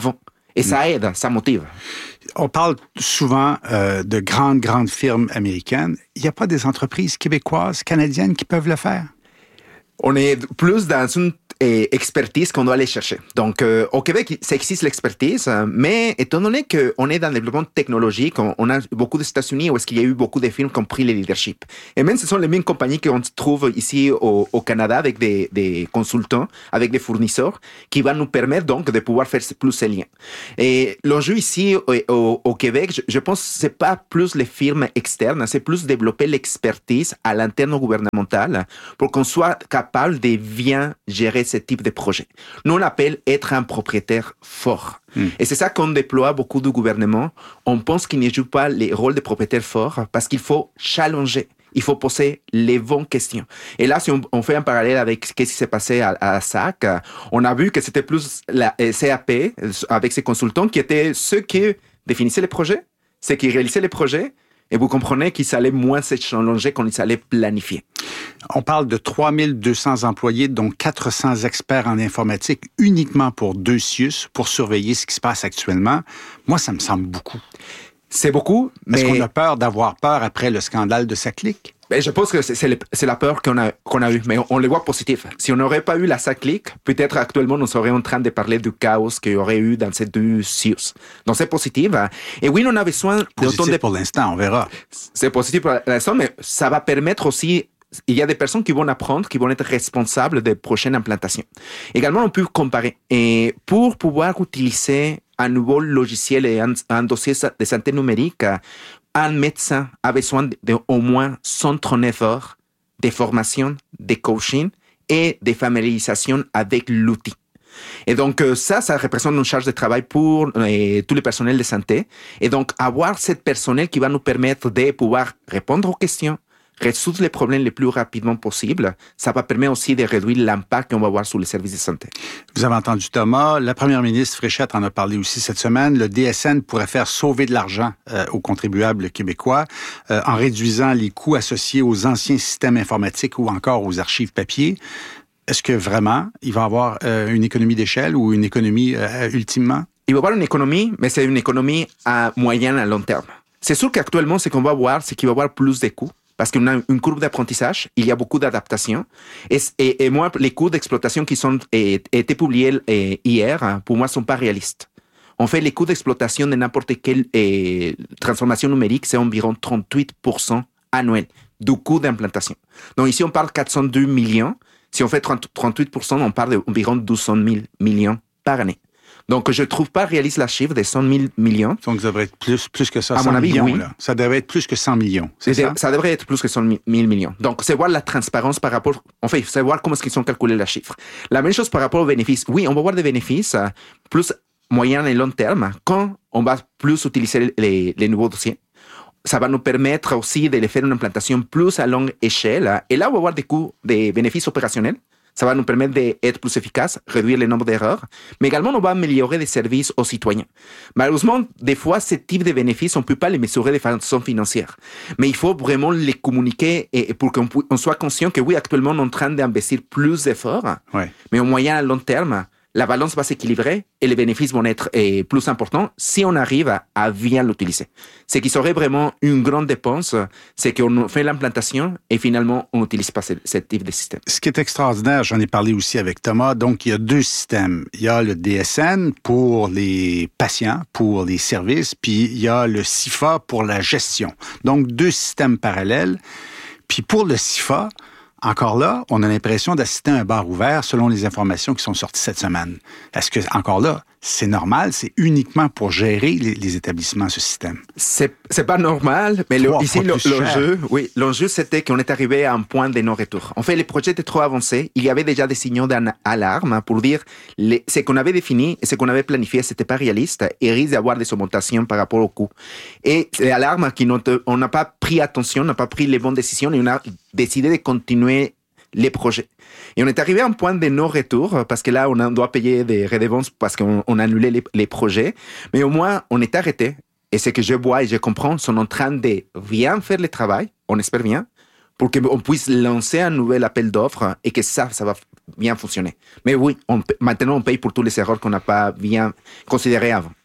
Et ça aide, ça motive. On parle souvent de grandes firmes américaines. Il n'y a pas des entreprises québécoises, canadiennes qui peuvent le faire? On est plus dans une expertise qu'on doit aller chercher. Donc, au Québec, ça existe l'expertise, mais étant donné qu'on est dans le développement technologique, on a beaucoup des États-Unis où est-ce qu'il y a eu beaucoup de firmes qui ont pris le leadership. Et même ce sont les mêmes compagnies qu'on trouve ici au Canada avec des consultants, avec des fournisseurs, qui vont nous permettre donc de pouvoir faire plus ces liens. Et l'enjeu ici au Québec, je pense que c'est pas plus les firmes externes, c'est plus développer l'expertise à l'interne gouvernemental pour qu'on soit capable de bien gérer ce type de projet. Nous, on l'appelle être un propriétaire fort. Et c'est ça qu'on déploie beaucoup du gouvernement. On pense qu'il ne joue pas les rôles de propriétaire fort parce qu'il faut challenger. Il faut poser les bonnes questions. Et là, si on fait un parallèle avec ce qui s'est passé à SAC, on a vu que c'était plus la CAP avec ses consultants qui étaient ceux qui définissaient les projets, ceux qui réalisaient les projets. Et vous comprenez qu'ils allaient moins se challenger quand ils allaient planifier. On parle de 3200 employés, dont 400 experts en informatique uniquement pour 2 CIUS, pour surveiller ce qui se passe actuellement. Moi, ça me semble beaucoup. C'est beaucoup, mais... Est-ce qu'on a peur d'avoir peur après le scandale de SACLIC? Ben, je pense que c'est la peur qu'on a eue, mais on le voit positif. Si on n'aurait pas eu la SACLIC, peut-être actuellement, on serait en train de parler du chaos qu'il y aurait eu dans ces 2 CIUS. Donc, c'est positif. Et oui, on a besoin... Positif pour l'instant, on verra. C'est positif pour l'instant, mais ça va permettre aussi... Il y a des personnes qui vont apprendre, qui vont être responsables des prochaines implantations. Également, on peut comparer. Et pour pouvoir utiliser un nouveau logiciel et un dossier de santé numérique, un médecin a besoin d'au moins 139 heures de formation, de coaching et de familiarisation avec l'outil. Et donc, ça représente une charge de travail pour tous les personnels de santé. Et donc, avoir ce personnel qui va nous permettre de pouvoir répondre aux questions, résoudre les problèmes le plus rapidement possible, ça va permettre aussi de réduire l'impact qu'on va avoir sur les services de santé. Vous avez entendu Thomas, la première ministre Fréchette en a parlé aussi cette semaine. Le DSN pourrait faire sauver de l'argent aux contribuables québécois en réduisant les coûts associés aux anciens systèmes informatiques ou encore aux archives papier. Est-ce que vraiment, il va y avoir une économie d'échelle ou une économie ultimement? Il va y avoir une économie, mais c'est une économie à moyen et à long terme. C'est sûr qu'actuellement, ce qu'on va voir, c'est qu'il va y avoir plus de coûts. Parce qu'on a une courbe d'apprentissage, il y a beaucoup d'adaptations. Et moi, les coûts d'exploitation qui ont été publiés hier, pour moi, ne sont pas réalistes. En fait, les coûts d'exploitation de n'importe quelle transformation numérique, c'est environ 38% annuel du coût d'implantation. Donc ici, on parle de 402 millions. Si on fait 38%, on parle d'environ 200 000 millions par année. Donc, je ne trouve pas réaliste la chiffre des 100 000 millions. Donc, ça devrait être plus que ça, à 100 mon avis, millions. Oui. Là. Ça devrait être plus que 100 millions, c'est ça? Ça devrait être plus que 100 000 millions. Donc, c'est voir la transparence par rapport... En fait, c'est voir comment est-ce qu'ils ont calculé la chiffre. La même chose par rapport aux bénéfices. Oui, on va voir des bénéfices plus moyen et long terme quand on va plus utiliser les nouveaux dossiers. Ça va nous permettre aussi de faire une implantation plus à longue échelle. Et là, on va avoir des coûts, des bénéfices opérationnels. Ça va nous permettre d'être plus efficaces, réduire le nombre d'erreurs, mais également on va améliorer les services aux citoyens. Malheureusement, des fois, ce type de bénéfices, on ne peut pas les mesurer de façon financière. Mais il faut vraiment les communiquer et pour qu'on soit conscient que oui, actuellement, on est en train d'investir plus d'efforts, mais au moyen et à long terme, la balance va s'équilibrer et les bénéfices vont être plus importants si on arrive à bien l'utiliser. Ce qui serait vraiment une grande dépense, c'est qu'on fait l'implantation et finalement, on n'utilise pas ce type de système. Ce qui est extraordinaire, j'en ai parlé aussi avec Thomas, donc il y a 2 systèmes. Il y a le DSN pour les patients, pour les services, puis il y a le CIFA pour la gestion. Donc 2 systèmes parallèles. Puis pour le CIFA, encore là, on a l'impression d'assister à un bar ouvert selon les informations qui sont sorties cette semaine. Est-ce que, encore là, c'est normal? C'est uniquement pour gérer les établissements, ce système? C'est pas normal, mais ici, l'enjeu, c'était qu'on est arrivé à un point de non-retour. En fait, les projets étaient trop avancés. Il y avait déjà des signaux d'alarme pour dire ce qu'on avait défini et ce qu'on avait planifié, c'était pas réaliste et risque d'avoir des augmentations par rapport au coût. Et c'est l'alarme on n'a pas pris attention, on n'a pas pris les bonnes décisions et on a décidé de continuer les projets. Et on est arrivé à un point de non-retour parce que là, on doit payer des redevances parce qu'on a annulé les projets. Mais au moins, on est arrêté. Et ce que je vois et je comprends, sont en train de bien faire le travail, on espère bien, pour qu'on puisse lancer un nouvel appel d'offres et que ça va bien fonctionner. Mais oui, maintenant, on paye pour tous les erreurs qu'on n'a pas bien considérés avant.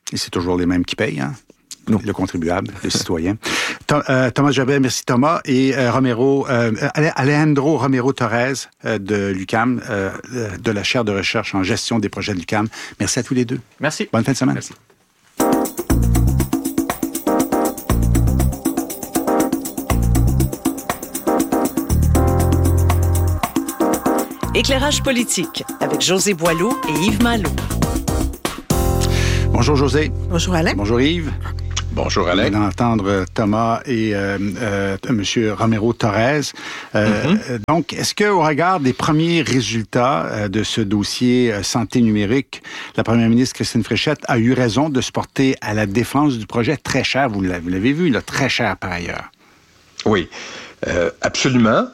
Et c'est toujours les mêmes qui payent, hein? Non. Le contribuable, le citoyen. Thomas Jobin, merci Thomas. Et Alejandro Romero Torres de l'UQAM, de la chaire de recherche en gestion des projets de l'UQAM. Merci à tous les deux. Merci. Bonne fin de semaine. Merci. Éclairage politique avec José Boileau et Yves Malo. Bonjour José. Bonjour Alain. Bonjour Yves. Bonjour Alain. On vient d'entendre Thomas et M. Romero Torres. Donc, est-ce qu'au regard des premiers résultats de ce dossier santé numérique, la première ministre Christine Fréchette a eu raison de se porter à la défense du projet très cher? Vous l'avez vu, là, très cher par ailleurs. Oui, absolument.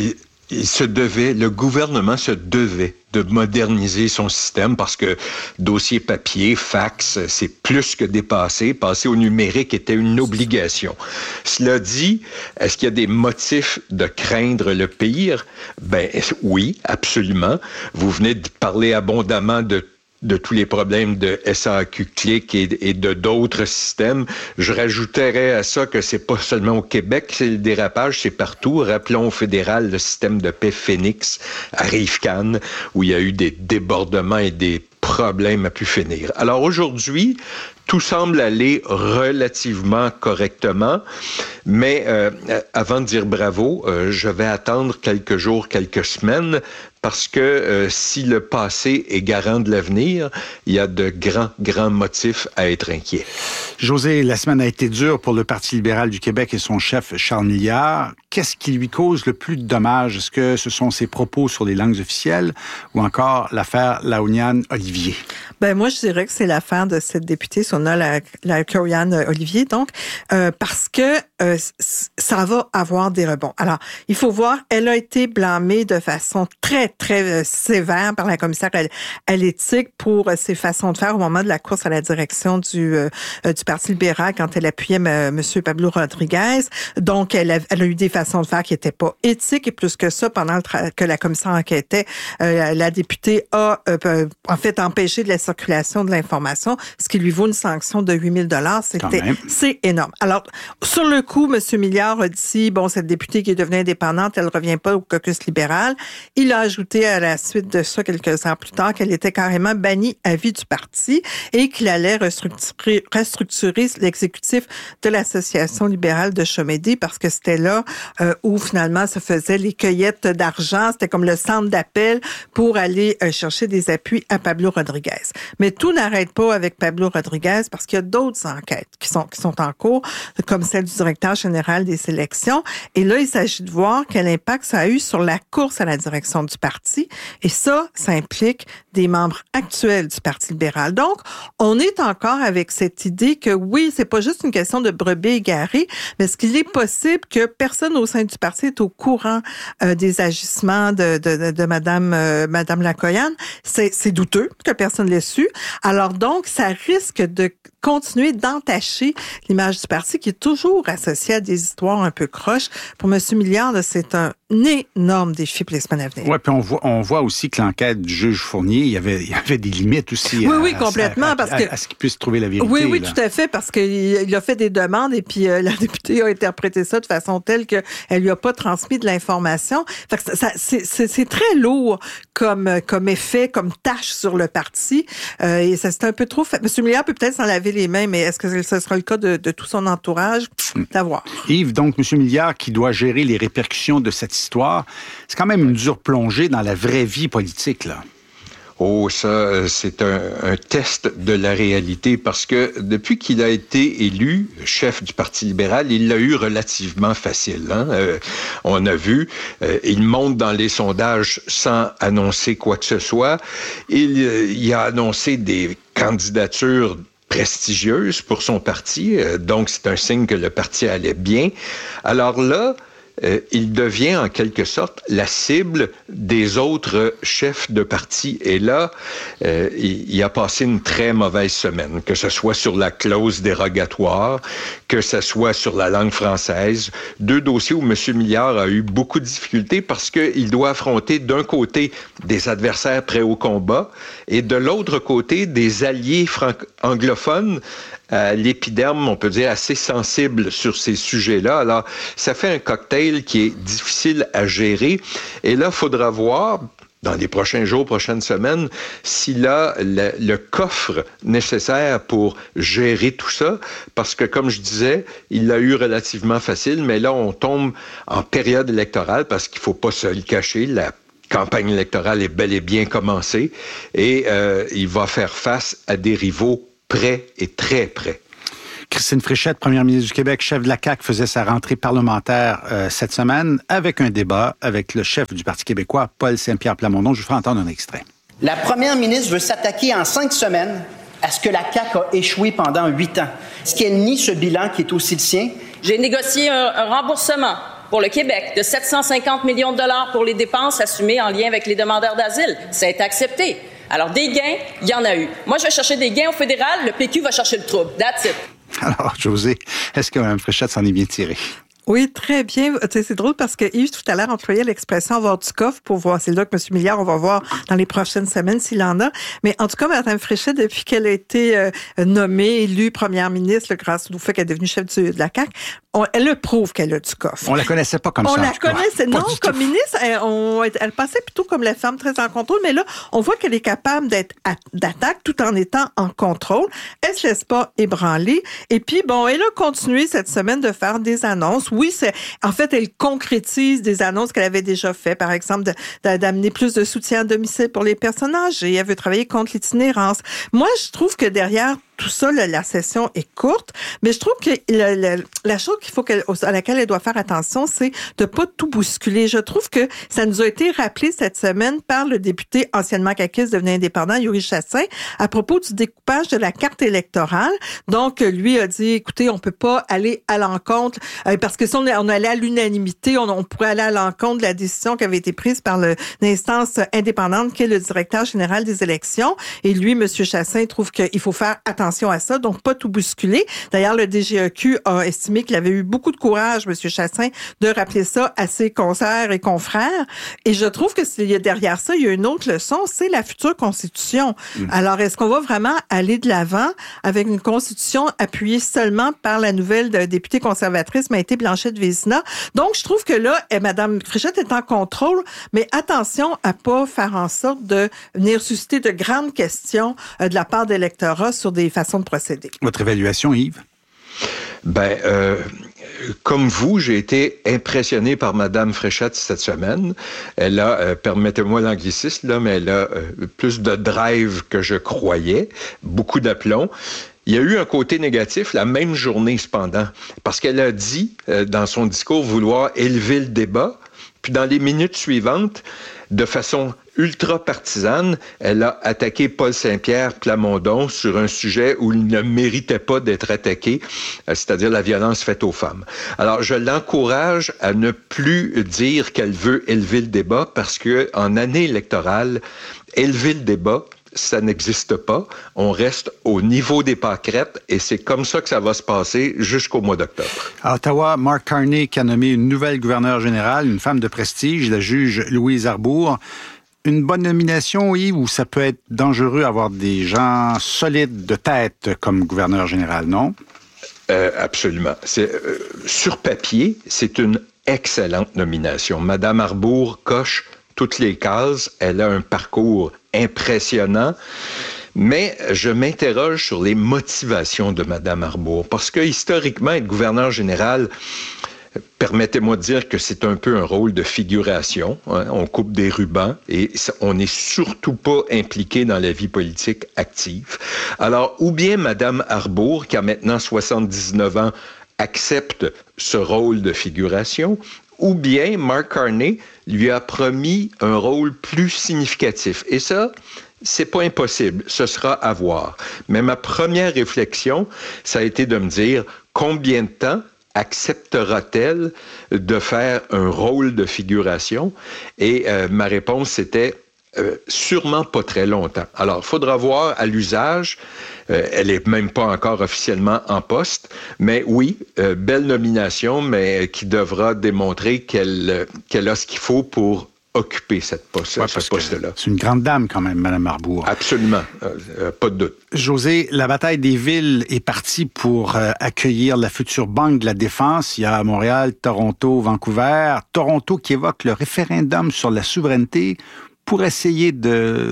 Le gouvernement se devait de moderniser son système parce que dossier papier, fax, c'est plus que dépassé. Passer au numérique était une obligation. Cela dit, est-ce qu'il y a des motifs de craindre le pire? Ben oui, absolument. Vous venez de parler abondamment de tous les problèmes de SAQ-Clic et de d'autres systèmes. Je rajouterais à ça que c'est pas seulement au Québec, c'est le dérapage, c'est partout. Rappelons au fédéral le système de paix Phoenix à Rive-Cannes, où il y a eu des débordements et des problèmes à plus finir. Alors aujourd'hui, tout semble aller relativement correctement, mais avant de dire bravo, je vais attendre quelques jours, quelques semaines, parce que si le passé est garant de l'avenir, il y a de grands motifs à être inquiet. José, la semaine a été dure pour le Parti libéral du Québec et son chef Charles Milliard. Qu'est-ce qui lui cause le plus de dommages? Est-ce que ce sont ses propos sur les langues officielles ou encore l'affaire Laoniane-Olivier? Ben moi, je dirais que c'est l'affaire de cette députée, Laoniane-Olivier, donc, parce que ça va avoir des rebonds. Alors, il faut voir, elle a été blâmée de façon très sévère par la commissaire à l'éthique pour ses façons de faire au moment de la course à la direction du Parti libéral quand elle appuyait M. Pablo Rodriguez. Donc, elle a eu des façons de faire qui n'étaient pas éthiques et plus que ça, pendant que la commissaire enquêtait, la députée a en fait empêché de la circulation de l'information, ce qui lui vaut une sanction de 8 000 $. C'est énorme. Alors, sur le coup, M. Milliard a dit, bon, cette députée qui est devenue indépendante, elle ne revient pas au caucus libéral. Il a ajouté à la suite de ça, quelques heures plus tard, qu'elle était carrément bannie à vie du parti et qu'il allait restructurer l'exécutif de l'Association libérale de Chomédé parce que c'était là où finalement se faisaient les cueillettes d'argent. C'était comme le centre d'appel pour aller chercher des appuis à Pablo Rodriguez. Mais tout n'arrête pas avec Pablo Rodriguez parce qu'il y a d'autres enquêtes qui sont en cours, comme celle du directeur général des élections. Et là, il s'agit de voir quel impact ça a eu sur la course à la direction du parti. Et ça implique des membres actuels du Parti libéral. Donc, on est encore avec cette idée que oui, c'est pas juste une question de brebis égarées, mais est-ce qu'il est possible que personne au sein du parti est au courant des agissements de Madame Lacoyane? C'est douteux que personne l'ait su. Alors donc, ça risque de continuer d'entacher l'image du parti qui est toujours associée à des histoires un peu croches. Pour M. Milliard, c'est un énorme défi pour les semaines à venir. Oui, puis on voit aussi que l'enquête du juge Fournier, il y avait des limites aussi. Oui, complètement. À ce qu'il puisse trouver la vérité. Oui, tout à fait, parce qu'il a fait des demandes et puis la députée a interprété ça de façon telle qu'elle lui a pas transmis de l'information. Fait que c'est très lourd comme effet, comme tâche sur le parti. Et ça, c'est un peu trop fait. M. Milliard peut peut-être s'en laver les mains, mais est-ce que ce sera le cas de tout son entourage? À voir. Yves, donc, M. Milliard qui doit gérer les répercussions de cette histoire, c'est quand même une dure plongée dans la vraie vie politique, là. Oh, ça, c'est un test de la réalité parce que depuis qu'il a été élu chef du Parti libéral, il l'a eu relativement facile. Hein? On a vu, il monte dans les sondages sans annoncer quoi que ce soit. Il a annoncé des candidatures prestigieuses pour son parti, donc c'est un signe que le parti allait bien. Alors là, il devient en quelque sorte la cible des autres chefs de parti. Et là, il a passé une très mauvaise semaine, que ce soit sur la clause dérogatoire, que ce soit sur la langue française. 2 dossiers où M. Milliard a eu beaucoup de difficultés parce qu'il doit affronter d'un côté des adversaires prêts au combat et de l'autre côté des alliés anglophones à l'épiderme, on peut dire, assez sensible sur ces sujets-là. Alors, ça fait un cocktail qui est difficile à gérer. Et là, il faudra voir, dans les prochains jours, prochaines semaines, s'il a le coffre nécessaire pour gérer tout ça. Parce que, comme je disais, il l'a eu relativement facile, mais là, on tombe en période électorale parce qu'il ne faut pas se le cacher. La campagne électorale est bel et bien commencée et il va faire face à des rivaux prêt et très prêt. Christine Fréchette, première ministre du Québec, chef de la CAQ, faisait sa rentrée parlementaire cette semaine avec un débat avec le chef du Parti québécois, Paul Saint-Pierre Plamondon. Je vous ferai entendre un extrait. La première ministre veut s'attaquer en 5 semaines à ce que la CAQ a échoué pendant 8 ans. Est-ce qu'elle nie ce bilan qui est aussi le sien? J'ai négocié un remboursement pour le Québec de 750 millions de dollars pour les dépenses assumées en lien avec les demandeurs d'asile. Ça a été accepté. Alors, des gains, il y en a eu. Moi, je vais chercher des gains au fédéral, le PQ va chercher le trouble. That's it. Alors, José, est-ce que Mme Fréchette s'en est bien tirée? Oui, très bien. C'est drôle parce que Yves, tout à l'heure, employait l'expression avoir du coffre pour voir. C'est là que M. Milliard, on va voir dans les prochaines semaines s'il en a. Mais en tout cas, Mme Fréchette, depuis qu'elle a été nommée, élue première ministre, grâce au fait qu'elle est devenue chef de la CAQ, elle le prouve qu'elle a du coffre. On la connaissait pas comme ça. On la connaissait, non, comme ministre. Elle passait plutôt comme la femme très en contrôle, mais là, on voit qu'elle est capable d'être d'attaque tout en étant en contrôle. Elle se laisse pas ébranler. Et puis, bon, elle a continué cette semaine de faire des annonces. Oui, en fait, elle concrétise des annonces qu'elle avait déjà faites. Par exemple, d'amener plus de soutien à domicile pour les personnes âgées. Elle veut travailler contre l'itinérance. Moi, je trouve que derrière tout ça, la session est courte, mais je trouve que la chose à laquelle elle doit faire attention, c'est de pas tout bousculer. Je trouve que ça nous a été rappelé cette semaine par le député anciennement caquiste devenu indépendant, Yuri Chassin, à propos du découpage de la carte électorale. Donc, lui a dit, écoutez, on peut pas aller à l'encontre, parce que si on allait à l'unanimité, on pourrait aller à l'encontre de la décision qui avait été prise par l'instance indépendante qui est le directeur général des élections. Et lui, M. Chassin, trouve qu'il faut faire attention à ça, donc pas tout bousculer. D'ailleurs, le DGEQ a estimé qu'il avait eu beaucoup de courage, M. Chassin, de rappeler ça à ses consoeurs et confrères. Et je trouve que derrière ça, il y a une autre leçon, c'est la future Constitution. Alors, est-ce qu'on va vraiment aller de l'avant avec une Constitution appuyée seulement par la nouvelle députée conservatrice Maïté Blanchette-Vézina? Donc, je trouve que là, Mme Fréchette est en contrôle, mais attention à pas faire en sorte de venir susciter de grandes questions de la part de l'électorat sur des façon de procéder. Votre évaluation, Yves? Comme vous, j'ai été impressionné par Mme Fréchette cette semaine. Elle a, permettez-moi l'anglicisme, là, mais elle a plus de drive que je croyais, beaucoup d'aplomb. Il y a eu un côté négatif la même journée, cependant, parce qu'elle a dit, dans son discours, vouloir élever le débat. Puis dans les minutes suivantes, de façon ultra partisane, elle a attaqué Paul Saint-Pierre Plamondon sur un sujet où il ne méritait pas d'être attaqué, c'est-à-dire la violence faite aux femmes. Alors, je l'encourage à ne plus dire qu'elle veut élever le débat parce que en année électorale, élever le débat, ça n'existe pas. On reste au niveau des pâquerettes et c'est comme ça que ça va se passer jusqu'au mois d'octobre. À Ottawa, Mark Carney qui a nommé une nouvelle gouverneure générale, une femme de prestige, la juge Louise Arbour. Une bonne nomination, oui, ou ça peut être dangereux avoir des gens solides de tête comme gouverneur général, non? Absolument. Sur papier, c'est une excellente nomination. Madame Arbour coche toutes les cases. Elle a un parcours impressionnant. Mais je m'interroge sur les motivations de Mme Arbour, parce que historiquement, être gouverneur général, permettez-moi de dire que c'est un peu un rôle de figuration. Hein? On coupe des rubans et on n'est surtout pas impliqué dans la vie politique active. Alors, ou bien Mme Arbour, qui a maintenant 79 ans, accepte ce rôle de figuration, ou bien Mark Carney lui a promis un rôle plus significatif. Et ça, c'est pas impossible. Ce sera à voir. Mais ma première réflexion, ça a été de me dire combien de temps acceptera-t-elle de faire un rôle de figuration? Et ma réponse, c'était sûrement pas très longtemps. Alors, il faudra voir à l'usage. Elle est même pas encore officiellement en poste, mais oui, belle nomination, mais qui devra démontrer qu'elle a ce qu'il faut pour occuper ce poste-là. C'est une grande dame quand même, Mme Arbour. Absolument, pas de doute. José, la bataille des villes est partie pour accueillir la future Banque de la Défense. Il y a Montréal, Toronto, Vancouver. Toronto qui évoque le référendum sur la souveraineté pour essayer de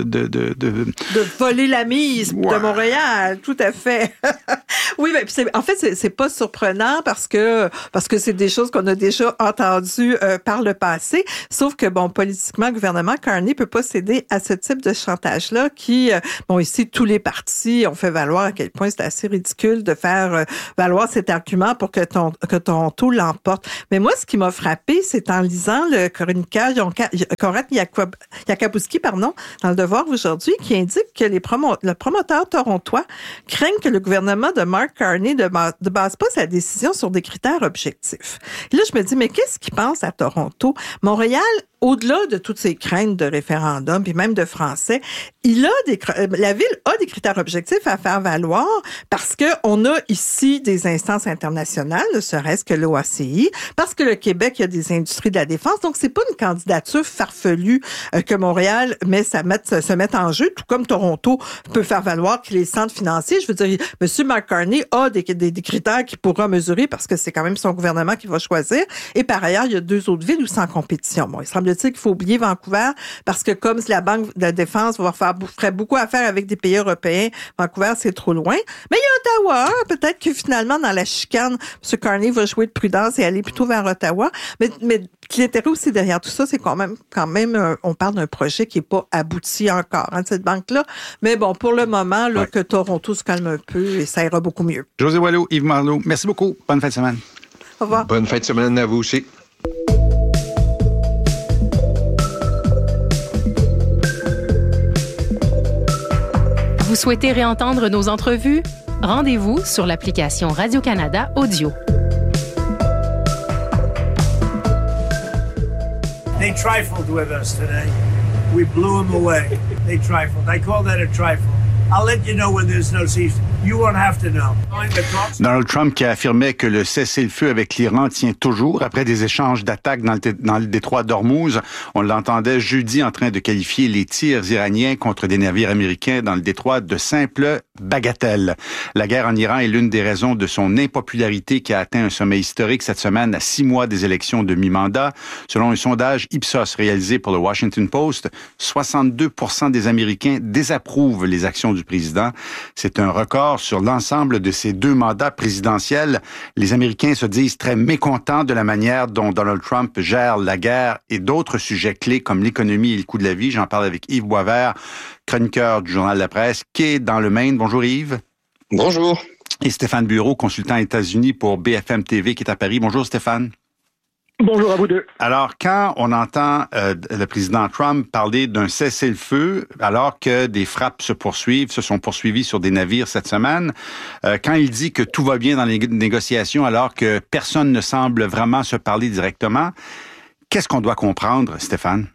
voler la mise de Montréal, tout à fait. Oui, mais en fait, c'est pas surprenant parce que c'est des choses qu'on a déjà entendues par le passé. Sauf que, bon, politiquement, le gouvernement Carney peut pas céder à ce type de chantage-là qui, ici, tous les partis ont fait valoir à quel point c'est assez ridicule de faire valoir cet argument pour que Toronto l'emporte. Mais moi, ce qui m'a frappé, c'est en lisant le chroniqueur Conrad Yakubowski, dans Le Devoir aujourd'hui, qui indique que le promoteur torontois craignent que le gouvernement de Mark Carney ne base pas sa décision sur des critères objectifs. Et là, je me dis, mais qu'est-ce qu'il pense à Toronto? Montréal, au-delà de toutes ces craintes de référendum, puis même de français, la ville a des critères objectifs à faire valoir parce que on a ici des instances internationales, ne serait-ce que l'OACI, parce que le Québec a des industries de la défense. Donc, c'est pas une candidature farfelue que Montréal se met en jeu, tout comme Toronto peut faire valoir qu'il est centre financier. Je veux dire, M. Mark Carney a des critères qu'il pourra mesurer parce que c'est quand même son gouvernement qui va choisir. Et par ailleurs, il y a 2 autres villes où c'est en compétition. Bon, il semble-t-il qu'il faut oublier Vancouver parce que comme la Banque de la Défense ferait beaucoup affaire avec des pays européens, Vancouver, c'est trop loin. Mais il y a Ottawa. Peut-être que finalement, dans la chicane, M. Carney va jouer de prudence et aller plutôt vers Ottawa. Mais l'intérêt aussi derrière tout ça, c'est quand même, on parle d'un projet qui n'est pas abouti encore, cette banque-là. Mais bon, pour le moment, que Toronto se calme un peu et ça ira beaucoup mieux. José Boileau, Yves Marleau, merci beaucoup. Bonne fin de semaine. Au revoir. Bonne fin de semaine à vous aussi. Vous souhaitez réentendre nos entrevues? Rendez-vous sur l'application Radio-Canada Audio. They trifled with us today. We blew them away. They trifled. I call that a trifle. I'll let you know when there's no cease. You won't have to know. Donald Trump qui affirmait que le cessez-le-feu avec l'Iran tient toujours après des échanges d'attaques dans le détroit d'Ormuz. On l'entendait jeudi en train de qualifier les tirs iraniens contre des navires américains dans le détroit de simples bagatelles. La guerre en Iran est l'une des raisons de son impopularité qui a atteint un sommet historique cette semaine à 6 mois des élections de mi-mandat. Selon un sondage Ipsos réalisé pour le Washington Post, 62% des Américains désapprouvent les actions du président. C'est un record sur l'ensemble de ces 2 mandats présidentiels. Les Américains se disent très mécontents de la manière dont Donald Trump gère la guerre et d'autres sujets clés comme l'économie et le coût de la vie. J'en parle avec Yves Boisvert, chroniqueur du Journal de la Presse, qui est dans le Maine. Bonjour Yves. Bonjour. Et Stéphane Bureau, consultant États-Unis pour BFM TV, qui est à Paris. Bonjour Stéphane. Bonjour à vous deux. Alors, quand on entend le président Trump parler d'un cessez-le-feu, alors que des frappes se sont poursuivies sur des navires cette semaine, quand il dit que tout va bien dans les négociations, alors que personne ne semble vraiment se parler directement, qu'est-ce qu'on doit comprendre, Stéphane?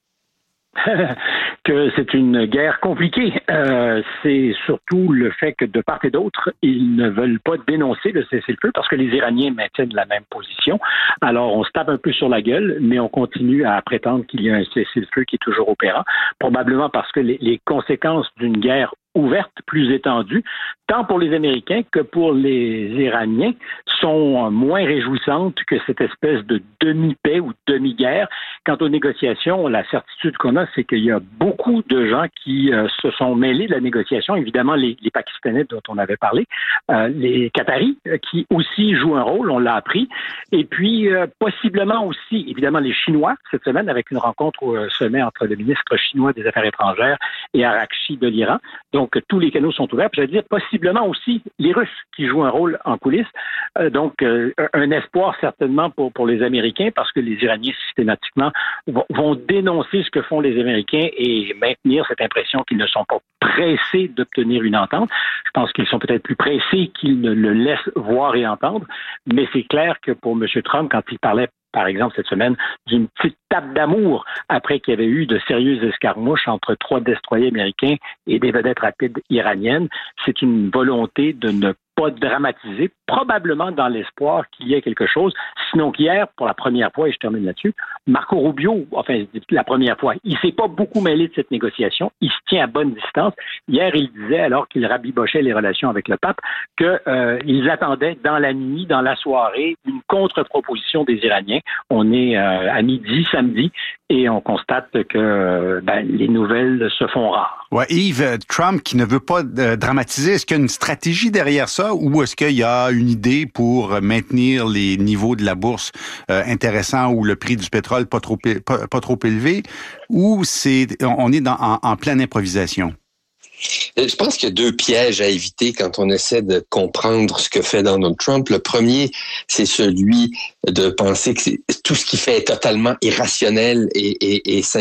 Que c'est une guerre compliquée. C'est surtout le fait que de part et d'autre, ils ne veulent pas dénoncer le cessez-le-feu parce que les Iraniens maintiennent la même position. Alors, on se tape un peu sur la gueule, mais on continue à prétendre qu'il y a un cessez-le-feu qui est toujours opérant, probablement parce que les conséquences d'une guerre ouverte, plus étendue, tant pour les Américains que pour les Iraniens, sont moins réjouissantes que cette espèce de demi-paix ou demi-guerre. Quant aux négociations, la certitude qu'on a, c'est qu'il y a beaucoup de gens qui se sont mêlés de la négociation. Évidemment, les Pakistanais dont on avait parlé, les Qataris qui aussi jouent un rôle, on l'a appris, et puis possiblement aussi, évidemment, les Chinois cette semaine avec une rencontre au sommet entre le ministre chinois des Affaires étrangères et Araghchi de l'Iran. Donc, Donc, tous les canaux sont ouverts. Puis, je veux dire, possiblement aussi les Russes qui jouent un rôle en coulisses. Donc, un espoir certainement pour les Américains parce que les Iraniens, systématiquement, vont dénoncer ce que font les Américains et maintenir cette impression qu'ils ne sont pas pressés d'obtenir une entente. Je pense qu'ils sont peut-être plus pressés qu'ils ne le laissent voir et entendre. Mais c'est clair que pour M. Trump, quand il parlait par exemple, cette semaine, d'une petite tape d'amour après qu'il y avait eu de sérieuses escarmouches entre 3 destroyers américains et des vedettes rapides iraniennes. C'est une volonté de ne pas dramatiser, probablement dans l'espoir qu'il y ait quelque chose. Sinon qu'hier, pour la première fois, et je termine là-dessus, Marco Rubio, enfin, la première fois, il s'est pas beaucoup mêlé de cette négociation. Il se tient à bonne distance. Hier, il disait, alors qu'il rabibochait les relations avec le pape, qu'ils attendaient dans la nuit, dans la soirée, une contre-proposition des Iraniens. On est à midi, samedi, et on constate que les nouvelles se font rares. Ouais, Yves, Trump qui ne veut pas dramatiser, est-ce qu'il y a une stratégie derrière ça ou est-ce qu'il y a une idée pour maintenir les niveaux de la bourse intéressants ou le prix du pétrole pas trop élevé ou on est en pleine improvisation? Je pense qu'il y a 2 pièges à éviter quand on essaie de comprendre ce que fait Donald Trump. Le premier, c'est celui de penser que tout ce qu'il fait est totalement irrationnel et